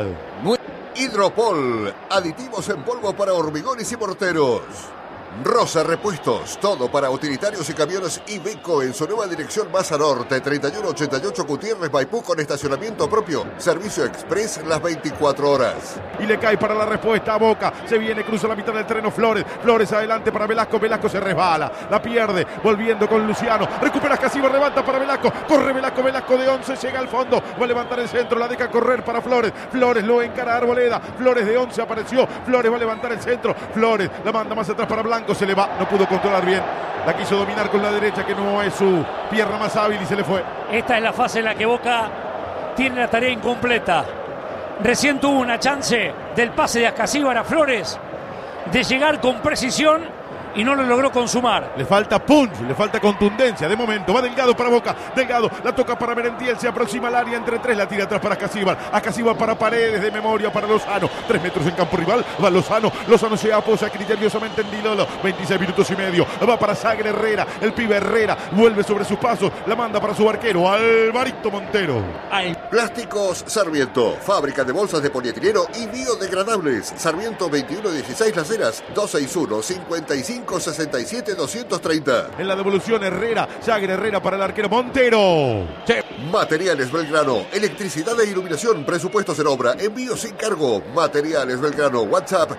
Speaker 7: Hidropol, aditivos en polvo para hormigones y morteros. Rosa Repuestos, todo para utilitarios y camiones Iveco en su nueva dirección Masa Norte, 3188 Gutiérrez Maipú con estacionamiento propio. Servicio express las 24 horas.
Speaker 3: Y le cae para la respuesta a Boca. Se viene, cruza la mitad del terreno Flores. Flores adelante para Velasco. Velasco se resbala. La pierde. Volviendo con Luciano. Recupera Ascasíbar, levanta para Velasco. Corre Velasco. Velasco de 11. Llega al fondo. Va a levantar el centro. La deja correr para Flores. Flores lo encara a Arboleda. Flores de 11 apareció. Flores va a levantar el centro. Flores la manda más atrás para Blanco. Se le va. No pudo controlar bien. La quiso dominar con la derecha, que no es su pierna más hábil, y se le fue.
Speaker 4: Esta es la fase en la que Boca tiene la tarea incompleta. Recién tuvo una chance del pase de Ascasíbar a Flores de llegar con precisión y no lo logró consumar.
Speaker 3: Le falta punch, le falta contundencia. De momento va Delgado para Boca. Delgado la toca para Merentiel. Se aproxima al área entre tres. La tira atrás para Ascasíbar. Ascasíbar para Paredes, de memoria para Lozano. 3 metros en campo rival. Va Lozano. Lozano se apoya criteriosamente en Dilolo. 26 minutos y medio. Va para Sagre Herrera. El pibe Herrera vuelve sobre sus pasos. La manda para su arquero, Alvarito Montero.
Speaker 7: Plásticos Sarmiento. Fábrica de bolsas de polietileno y biodegradables. Sarmiento 2116 Las Heras. 261-55-67-230.
Speaker 3: En la devolución Herrera. Sagre Herrera para el arquero Montero.
Speaker 7: Sí. Materiales Belgrano. Electricidad e iluminación. Presupuestos en obra. Envío sin cargo. Materiales Belgrano. WhatsApp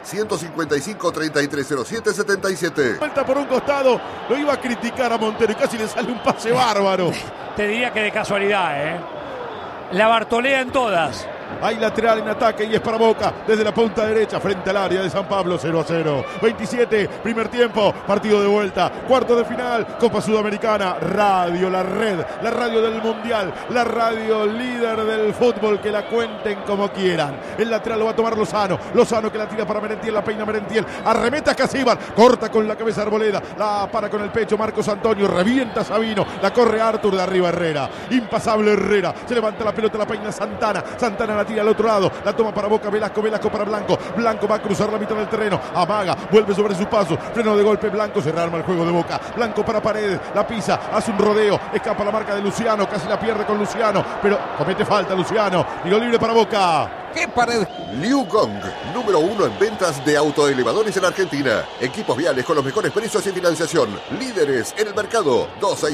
Speaker 7: 155-3307-77.
Speaker 3: Vuelta por un costado. Lo iba a criticar a Montero y casi le sale un pase bárbaro.
Speaker 4: Te diría que de casualidad, La Bartolea en todas.
Speaker 3: Hay lateral en ataque y es para Boca desde la punta derecha frente al área de San Pablo. 0-0. 27, primer tiempo, partido de vuelta, cuarto de final, Copa Sudamericana. Radio La Red, la radio del Mundial, la radio líder del fútbol, que la cuenten como quieran. El lateral lo va a tomar Lozano. Lozano que la tira para Merentiel, la peina Merentiel, arremeta Ascasíbar, corta con la cabeza Arboleda, la para con el pecho Marcos Antonio, revienta Sabino, la corre Artur, de arriba Herrera, impasable Herrera, se levanta la pelota, la peina Santana, Santana la tira al otro lado, la toma para Boca, Velasco, Velasco para Blanco, Blanco va a cruzar la mitad del terreno, amaga, vuelve sobre sus pasos, freno de golpe, Blanco, se rearma el juego de Boca, Blanco para Paredes, la pisa, hace un rodeo, escapa la marca de Luciano, casi la pierde con Luciano, pero comete falta Luciano, tiro libre para Boca.
Speaker 8: ¡Qué pared!
Speaker 7: Liu Gong, número 1 en ventas de autoelevadores en Argentina. Equipos viales con los mejores precios y financiación. Líderes en el mercado.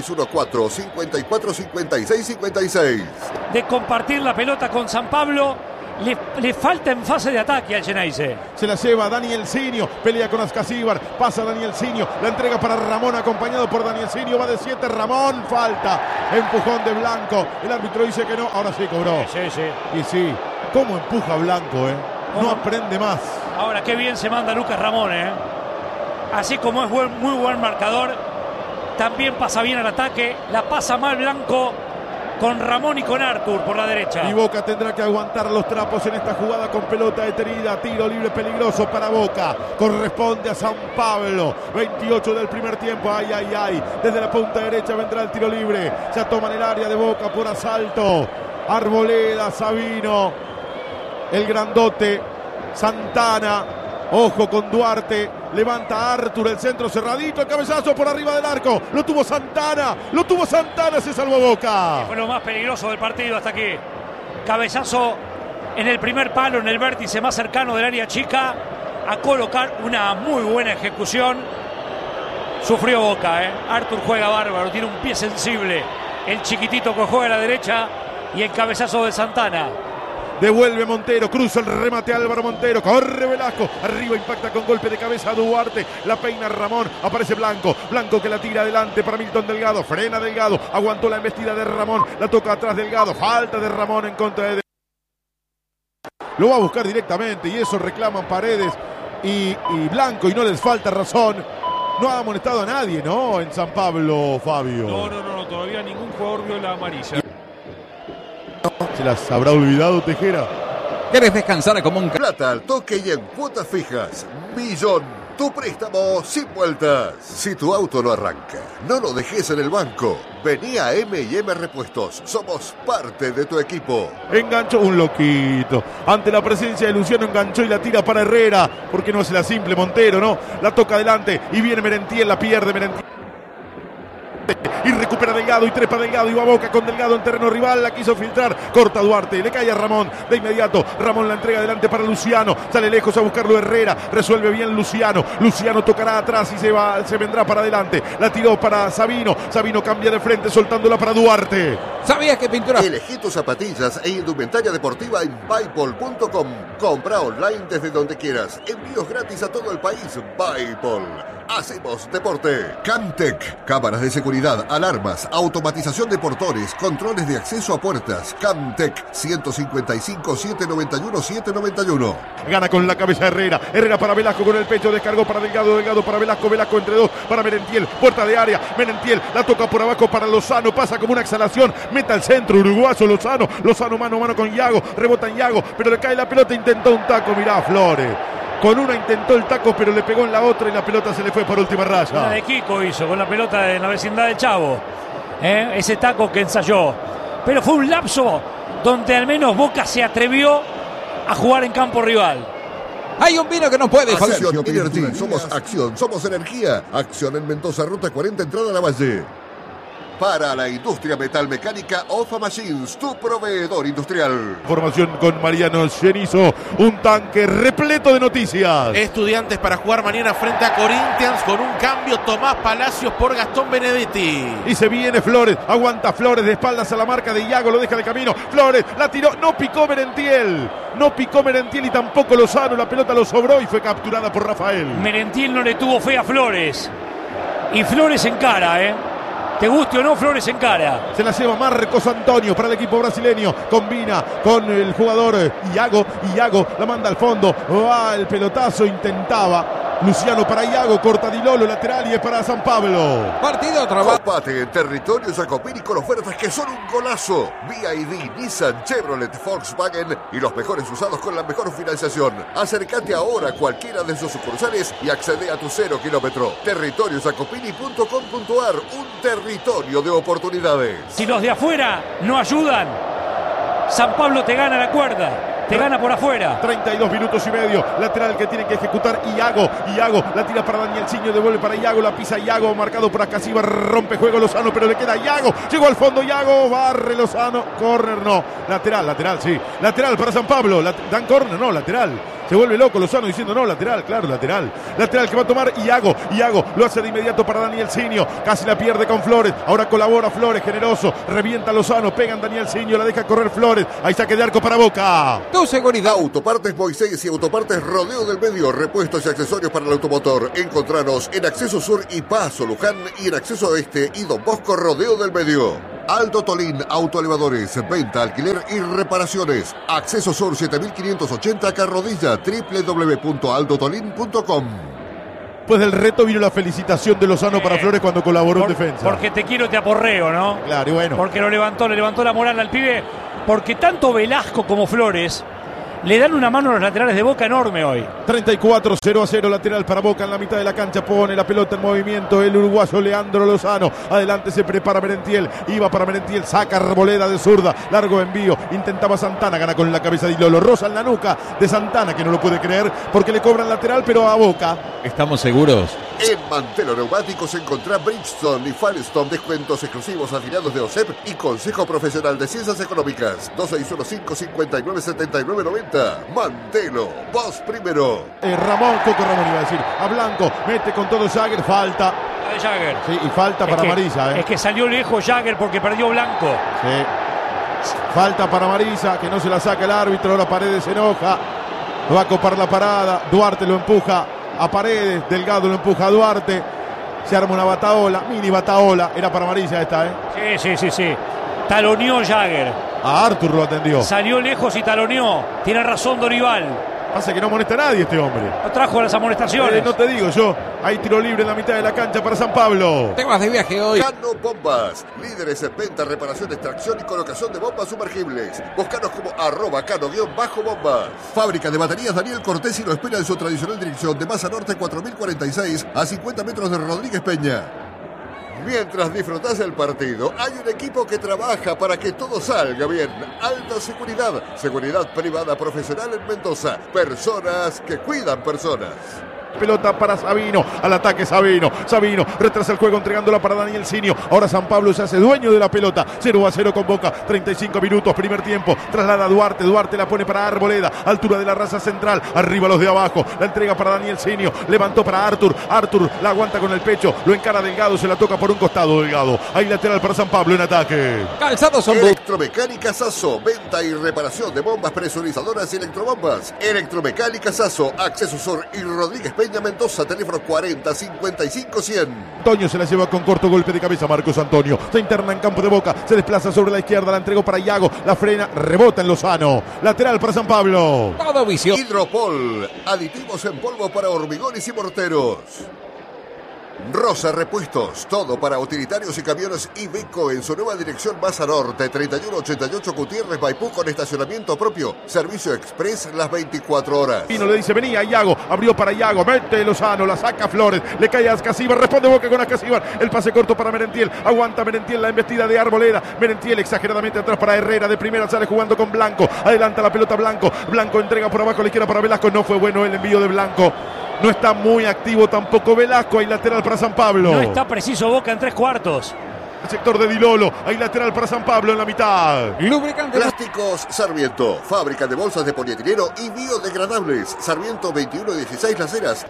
Speaker 7: 2614-545656.
Speaker 4: De compartir la pelota con San Pablo, le falta en fase de ataque al Geneise.
Speaker 3: Se la lleva Daniel Sinio, pelea con Ascasíbar, pasa Daniel Sinio, la entrega para Ramón acompañado por Daniel Sinio, va de 7, Ramón, falta, empujón de Blanco, el árbitro dice que no, ahora sí cobró.
Speaker 4: Sí.
Speaker 3: Y sí, ¿cómo empuja Blanco, No aprende más.
Speaker 4: Ahora qué bien se manda Lucas Ramón, Así como es muy buen marcador, también pasa bien al ataque, la pasa mal Blanco con Ramón y con Artur por la derecha.
Speaker 3: Y Boca tendrá que aguantar los trapos en esta jugada con pelota detenida. Tiro libre peligroso para Boca. Corresponde a San Pablo. 28 del primer tiempo. Ay. Desde la punta derecha vendrá el tiro libre. Ya toman el área de Boca por asalto. Arboleda, Sabino, el grandote, Santana. Ojo con Duarte. Levanta Artur, el centro cerradito, el cabezazo por arriba del arco. Lo tuvo Santana, se salvó Boca.
Speaker 4: Fue lo más peligroso del partido hasta aquí. Cabezazo en el primer palo, en el vértice más cercano del área chica, a colocar una muy buena ejecución. Sufrió Boca, Artur juega bárbaro, tiene un pie sensible. El chiquitito que juega a la derecha y el cabezazo de Santana.
Speaker 3: Devuelve Montero, cruza el remate Álvaro Montero, corre Velasco, arriba impacta con golpe de cabeza a Duarte, la peina Ramón, aparece Blanco que la tira adelante para Milton Delgado, frena Delgado, aguantó la embestida de Ramón, la toca atrás Delgado, falta de Ramón en contra de... Lo va a buscar directamente y eso reclaman Paredes y Blanco y no les falta razón. No ha amonestado a nadie, ¿no? En San Pablo, Fabio.
Speaker 5: No, todavía ningún jugador vio la amarilla.
Speaker 3: ¿Se las habrá olvidado Tejera?
Speaker 8: ¿Querés descansar como un...
Speaker 7: Plata al toque y en cuotas fijas. Millón, tu préstamo sin vueltas. Si tu auto no arranca, no lo dejes en el banco. Vení a M&M Repuestos. Somos parte de tu equipo.
Speaker 3: Enganchó un loquito. Ante la presencia de Luciano enganchó y la tira para Herrera. Porque no hace la simple Montero, ¿no? La toca adelante y viene Merentiel, la pierde Merentiel. Y recupera Delgado y trepa Delgado y va Boca con Delgado en terreno rival, la quiso filtrar, corta Duarte, le cae a Ramón, de inmediato Ramón la entrega adelante para Luciano, sale lejos a buscarlo Herrera, resuelve bien Luciano tocará atrás y se vendrá para adelante, la tiró para Sabino cambia de frente soltándola para Duarte.
Speaker 8: ¿Sabías que pintura?
Speaker 7: Elegí tus zapatillas e indumentaria deportiva en Bipol.com. Compra online desde donde quieras, envíos gratis a todo el país. Bipol. Hacemos deporte. Camtec, cámaras de seguridad, alarmas, automatización de portones, controles de acceso a puertas. Camtec, 155-791-791.
Speaker 3: Gana con la cabeza Herrera para Velasco con el pecho, descargó para Delgado para Velasco entre dos para Merentiel, puerta de área, Merentiel la toca por abajo para Lozano, pasa como una exhalación, meta al centro, uruguayo Lozano mano a mano con Iago, rebota en Iago, pero le cae la pelota, intentó un taco, mirá Flores. Con una intentó el taco, pero le pegó en la otra y la pelota se le fue por última raya.
Speaker 4: Una de Kiko hizo con la pelota en la vecindad del Chavo. Ese taco que ensayó. Pero fue un lapso donde al menos Boca se atrevió a jugar en campo rival.
Speaker 8: Hay un vino que no puede faltar.
Speaker 7: Acción Energy, somos acción, somos energía. Acción en Mendoza, ruta 40, entrada a la Valle. Para la industria metalmecánica, Ofa Machines, tu proveedor industrial.
Speaker 3: Formación con Mariano Cenizo, un tanque repleto de noticias.
Speaker 1: Estudiantes para jugar mañana frente a Corinthians con un cambio, Tomás Palacios por Gastón Benedetti.
Speaker 3: Y se viene Flores, aguanta Flores de espaldas a la marca de Iago, lo deja de camino. Flores, la tiró, no picó Merentiel y tampoco Lozano, la pelota lo sobró y fue capturada por Rafael.
Speaker 4: Merentiel no le tuvo fe a Flores. Y Flores encara, Te guste o no, Flores encara.
Speaker 3: Se la lleva Marcos Antonio para el equipo brasileño. Combina con el jugador Iago, la manda al fondo. Va el pelotazo, intentaba Luciano para Iago, corta Di Lolo, lateral y es para San Pablo.
Speaker 8: Partido trabajo.
Speaker 7: Copate en territorio Jacopini con ofertas que son un golazo. BYD, Nissan, Chevrolet, Volkswagen y los mejores usados con la mejor financiación. Acércate ahora a cualquiera de sus sucursales y accede a tu 0 kilómetro. Territoriojacopini.com.ar, un territorio de oportunidades.
Speaker 4: Si los de afuera no ayudan, San Pablo te gana la cuerda. Te gana por afuera.
Speaker 3: 32 minutos y medio. Lateral que tiene que ejecutar Iago. Iago la tira para Danielsinho. Devuelve para Iago. La pisa Iago. Marcado por Acasiva. Rompe juego Lozano. Pero le queda Iago. Llegó al fondo Iago. Barre Lozano. Corner no. Lateral, sí. Lateral para San Pablo. Dan corner, no. Lateral. Se vuelve loco Lozano diciendo no, lateral, claro, lateral. Lateral que va a tomar Iago. Iago lo hace de inmediato para Danielsinho. Casi la pierde con Flores. Ahora colabora Flores, generoso. Revienta Lozano, pega en Danielsinho, la deja correr Flores. Ahí saque de arco para Boca.
Speaker 8: Tu seguridad.
Speaker 7: Autopartes Moisés y Autopartes Rodeo del Medio. Repuestos y accesorios para el automotor. Encontranos en Acceso Sur y Paso Luján y en Acceso Oeste y Don Bosco Rodeo del Medio. Aldo Tolín Autoelevadores, venta, alquiler y reparaciones. Acceso Sur 7580 Carrodilla, www.aldotolin.com.
Speaker 3: Después del reto vino la felicitación de Lozano para Flores cuando colaboró en defensa.
Speaker 4: Porque te quiero, te aporreo, ¿no?
Speaker 3: Claro, y bueno.
Speaker 4: Porque le levantó la moral al pibe. Porque tanto Velasco como Flores le dan una mano a los laterales de Boca enorme hoy.
Speaker 3: 34, 0-0, lateral para Boca en la mitad de la cancha. Pone la pelota en movimiento el uruguayo Leandro Lozano. Adelante se prepara Merentiel. Iba para Merentiel, saca Arboleda de zurda. Largo envío. Intentaba Santana, gana con la cabeza de Ilolo. Rosa en la nuca de Santana, que no lo puede creer porque le cobran lateral, pero a Boca.
Speaker 8: ¿Estamos seguros?
Speaker 7: En Mantelo Neumáticos encontrá Bridgestone y Firestone, descuentos exclusivos afiliados de OSEP y Consejo Profesional de Ciencias Económicas. 2615-597990. Mantelo, vos primero.
Speaker 3: Ramón, Coco Ramón iba a decir. A Blanco, mete con todo Jagger, falta.
Speaker 4: De Jagger.
Speaker 3: Sí, y falta para Marisa.
Speaker 4: Es que salió lejos Jagger porque perdió Blanco.
Speaker 3: Sí. Falta para Marisa, que no se la saca el árbitro. Ahora Paredes se enoja. Va a copar la parada. Duarte lo empuja a Paredes. Delgado lo empuja a Duarte. Se arma una bataola, mini bataola. Era para Marisa esta,
Speaker 4: Sí. Taloneó Jagger.
Speaker 3: A Arthur lo atendió.
Speaker 4: Salió lejos y taloneó. Tiene razón Dorival.
Speaker 3: Pasa que no molesta a nadie este hombre.
Speaker 4: No trajo las amonestaciones.
Speaker 3: No te digo yo. Hay tiro libre en la mitad de la cancha para San Pablo.
Speaker 8: Te vas de viaje hoy.
Speaker 7: Cano Bombas, líderes en venta, reparación, extracción y colocación de bombas sumergibles. Búscanos como @cano_bombas. Fábrica de baterías Daniel Cortés y lo espera en su tradicional dirección de Masa Norte 4046 a 50 metros de Rodríguez Peña. Mientras disfrutás el partido, hay un equipo que trabaja para que todo salga bien. Alta Seguridad, seguridad privada profesional en Mendoza. Personas que cuidan personas.
Speaker 3: Pelota para Sabino, al ataque Sabino retrasa el juego entregándola para Danielsinho. Ahora San Pablo se hace dueño de la pelota. 0-0 con Boca, 35 minutos, primer tiempo. Traslada a Duarte la pone para Arboleda, altura de la raza central, arriba los de abajo. La entrega para Danielsinho, levantó para Arthur la aguanta con el pecho, lo encara Delgado, se la toca por un costado Delgado. Ahí lateral para San Pablo en ataque.
Speaker 8: Calzados son
Speaker 7: Electromecánica Sasso, venta y reparación de bombas presurizadoras y electrobombas. Electromecánica Sasso, Acceso Sur y Rodríguez Peña Mendoza, teléfono 40 55 100.
Speaker 3: Antonio se la lleva con corto golpe de cabeza. Marcos Antonio se interna en campo de Boca, se desplaza sobre la izquierda, la entregó para Iago, la frena, rebota en Lozano. Lateral para San Pablo.
Speaker 8: todo vicio.
Speaker 7: Hidropol, aditivos en polvo para hormigones y morteros. Rosa Repuestos, todo para utilitarios y camiones Iveco en su nueva dirección Masa Norte, 3188 Gutiérrez Maipú con estacionamiento propio, servicio express las 24 horas.
Speaker 3: Pino le dice, venía Iago, abrió para Iago, mete Lozano, la saca Flores, le cae a Ascasíbar, responde Boca con Ascasíbar, el pase corto para Merentiel, aguanta Merentiel la embestida de Arboleda, Merentiel exageradamente atrás para Herrera, de primera sale jugando con Blanco, adelanta la pelota Blanco entrega por abajo a la izquierda para Velasco, no fue bueno el envío de Blanco. No está muy activo tampoco Velasco. Hay lateral para San Pablo.
Speaker 4: No está preciso Boca en 3/4.
Speaker 3: El sector de Dilolo. Hay lateral para San Pablo en la mitad.
Speaker 8: Lubricante.
Speaker 7: Plásticos Sarmiento. Fábrica de bolsas de polietileno y biodegradables. Sarmiento 2116 Las Heras.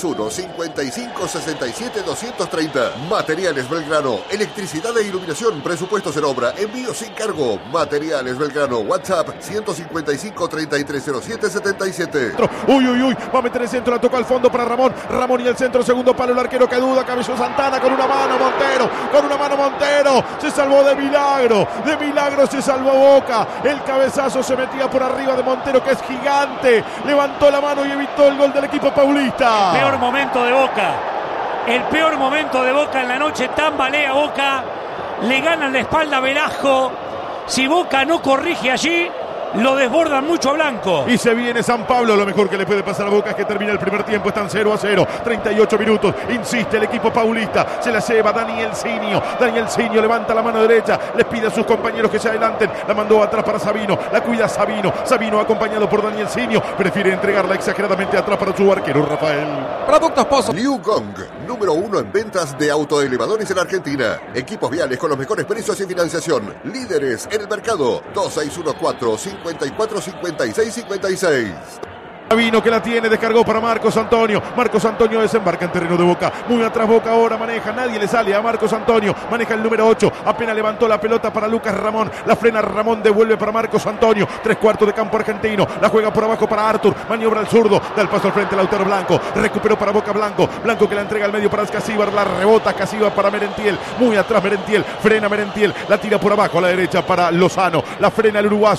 Speaker 7: 261-5567-230. Materiales Belgrano. Electricidad e iluminación. Presupuestos en obra. Envío sin cargo. Materiales Belgrano. WhatsApp 155-3307-77.
Speaker 3: Uy. Va a meter el centro. La toca al fondo para Ramón. Ramón y el centro. Segundo palo. El arquero que duda. Cabezó Santana con una mano. Montero. Se salvó de milagro se salvó Boca. El cabezazo se metía por arriba de Montero, que es gigante. Levantó la mano y evitó el gol del equipo paulista.
Speaker 4: El peor momento de Boca en la noche. Tambalea Boca, le ganan la espalda a Velasco. Si Boca no corrige allí, Lo desbordan mucho a Blanco.
Speaker 3: Y se viene San Pablo. Lo mejor que le puede pasar a Boca es que termina el primer tiempo. Están 0-0. 38 minutos. Insiste el equipo paulista. Se la lleva Daniel Sinio. Daniel Sinio levanta la mano derecha. Les pide a sus compañeros que se adelanten. La mandó atrás para Sabino. La cuida Sabino. Sabino acompañado por Daniel Sinio. Prefiere entregarla exageradamente atrás para su arquero Rafael.
Speaker 8: Productos Pozo.
Speaker 7: Liu Gong, número 1 en ventas de autoelevadores en Argentina. Equipos viales con los mejores precios y financiación. Líderes en el mercado. 2614-545656.
Speaker 3: Sabino que la tiene, descargó para Marcos Antonio. Marcos Antonio desembarca en terreno de Boca. Muy atrás Boca ahora maneja. Nadie le sale a Marcos Antonio. Maneja el número 8. Apenas levantó la pelota para Lucas Ramón. La frena Ramón, devuelve para Marcos Antonio. 3/4 de campo argentino. La juega por abajo para Artur. Maniobra al zurdo. Da el paso al frente Lautaro Blanco. Recuperó para Boca Blanco. Blanco que la entrega al medio para Casíbar. La rebota Casíbar para Merentiel. Muy atrás Merentiel. Frena Merentiel. La tira por abajo a la derecha para Lozano. La frena el uruguayo.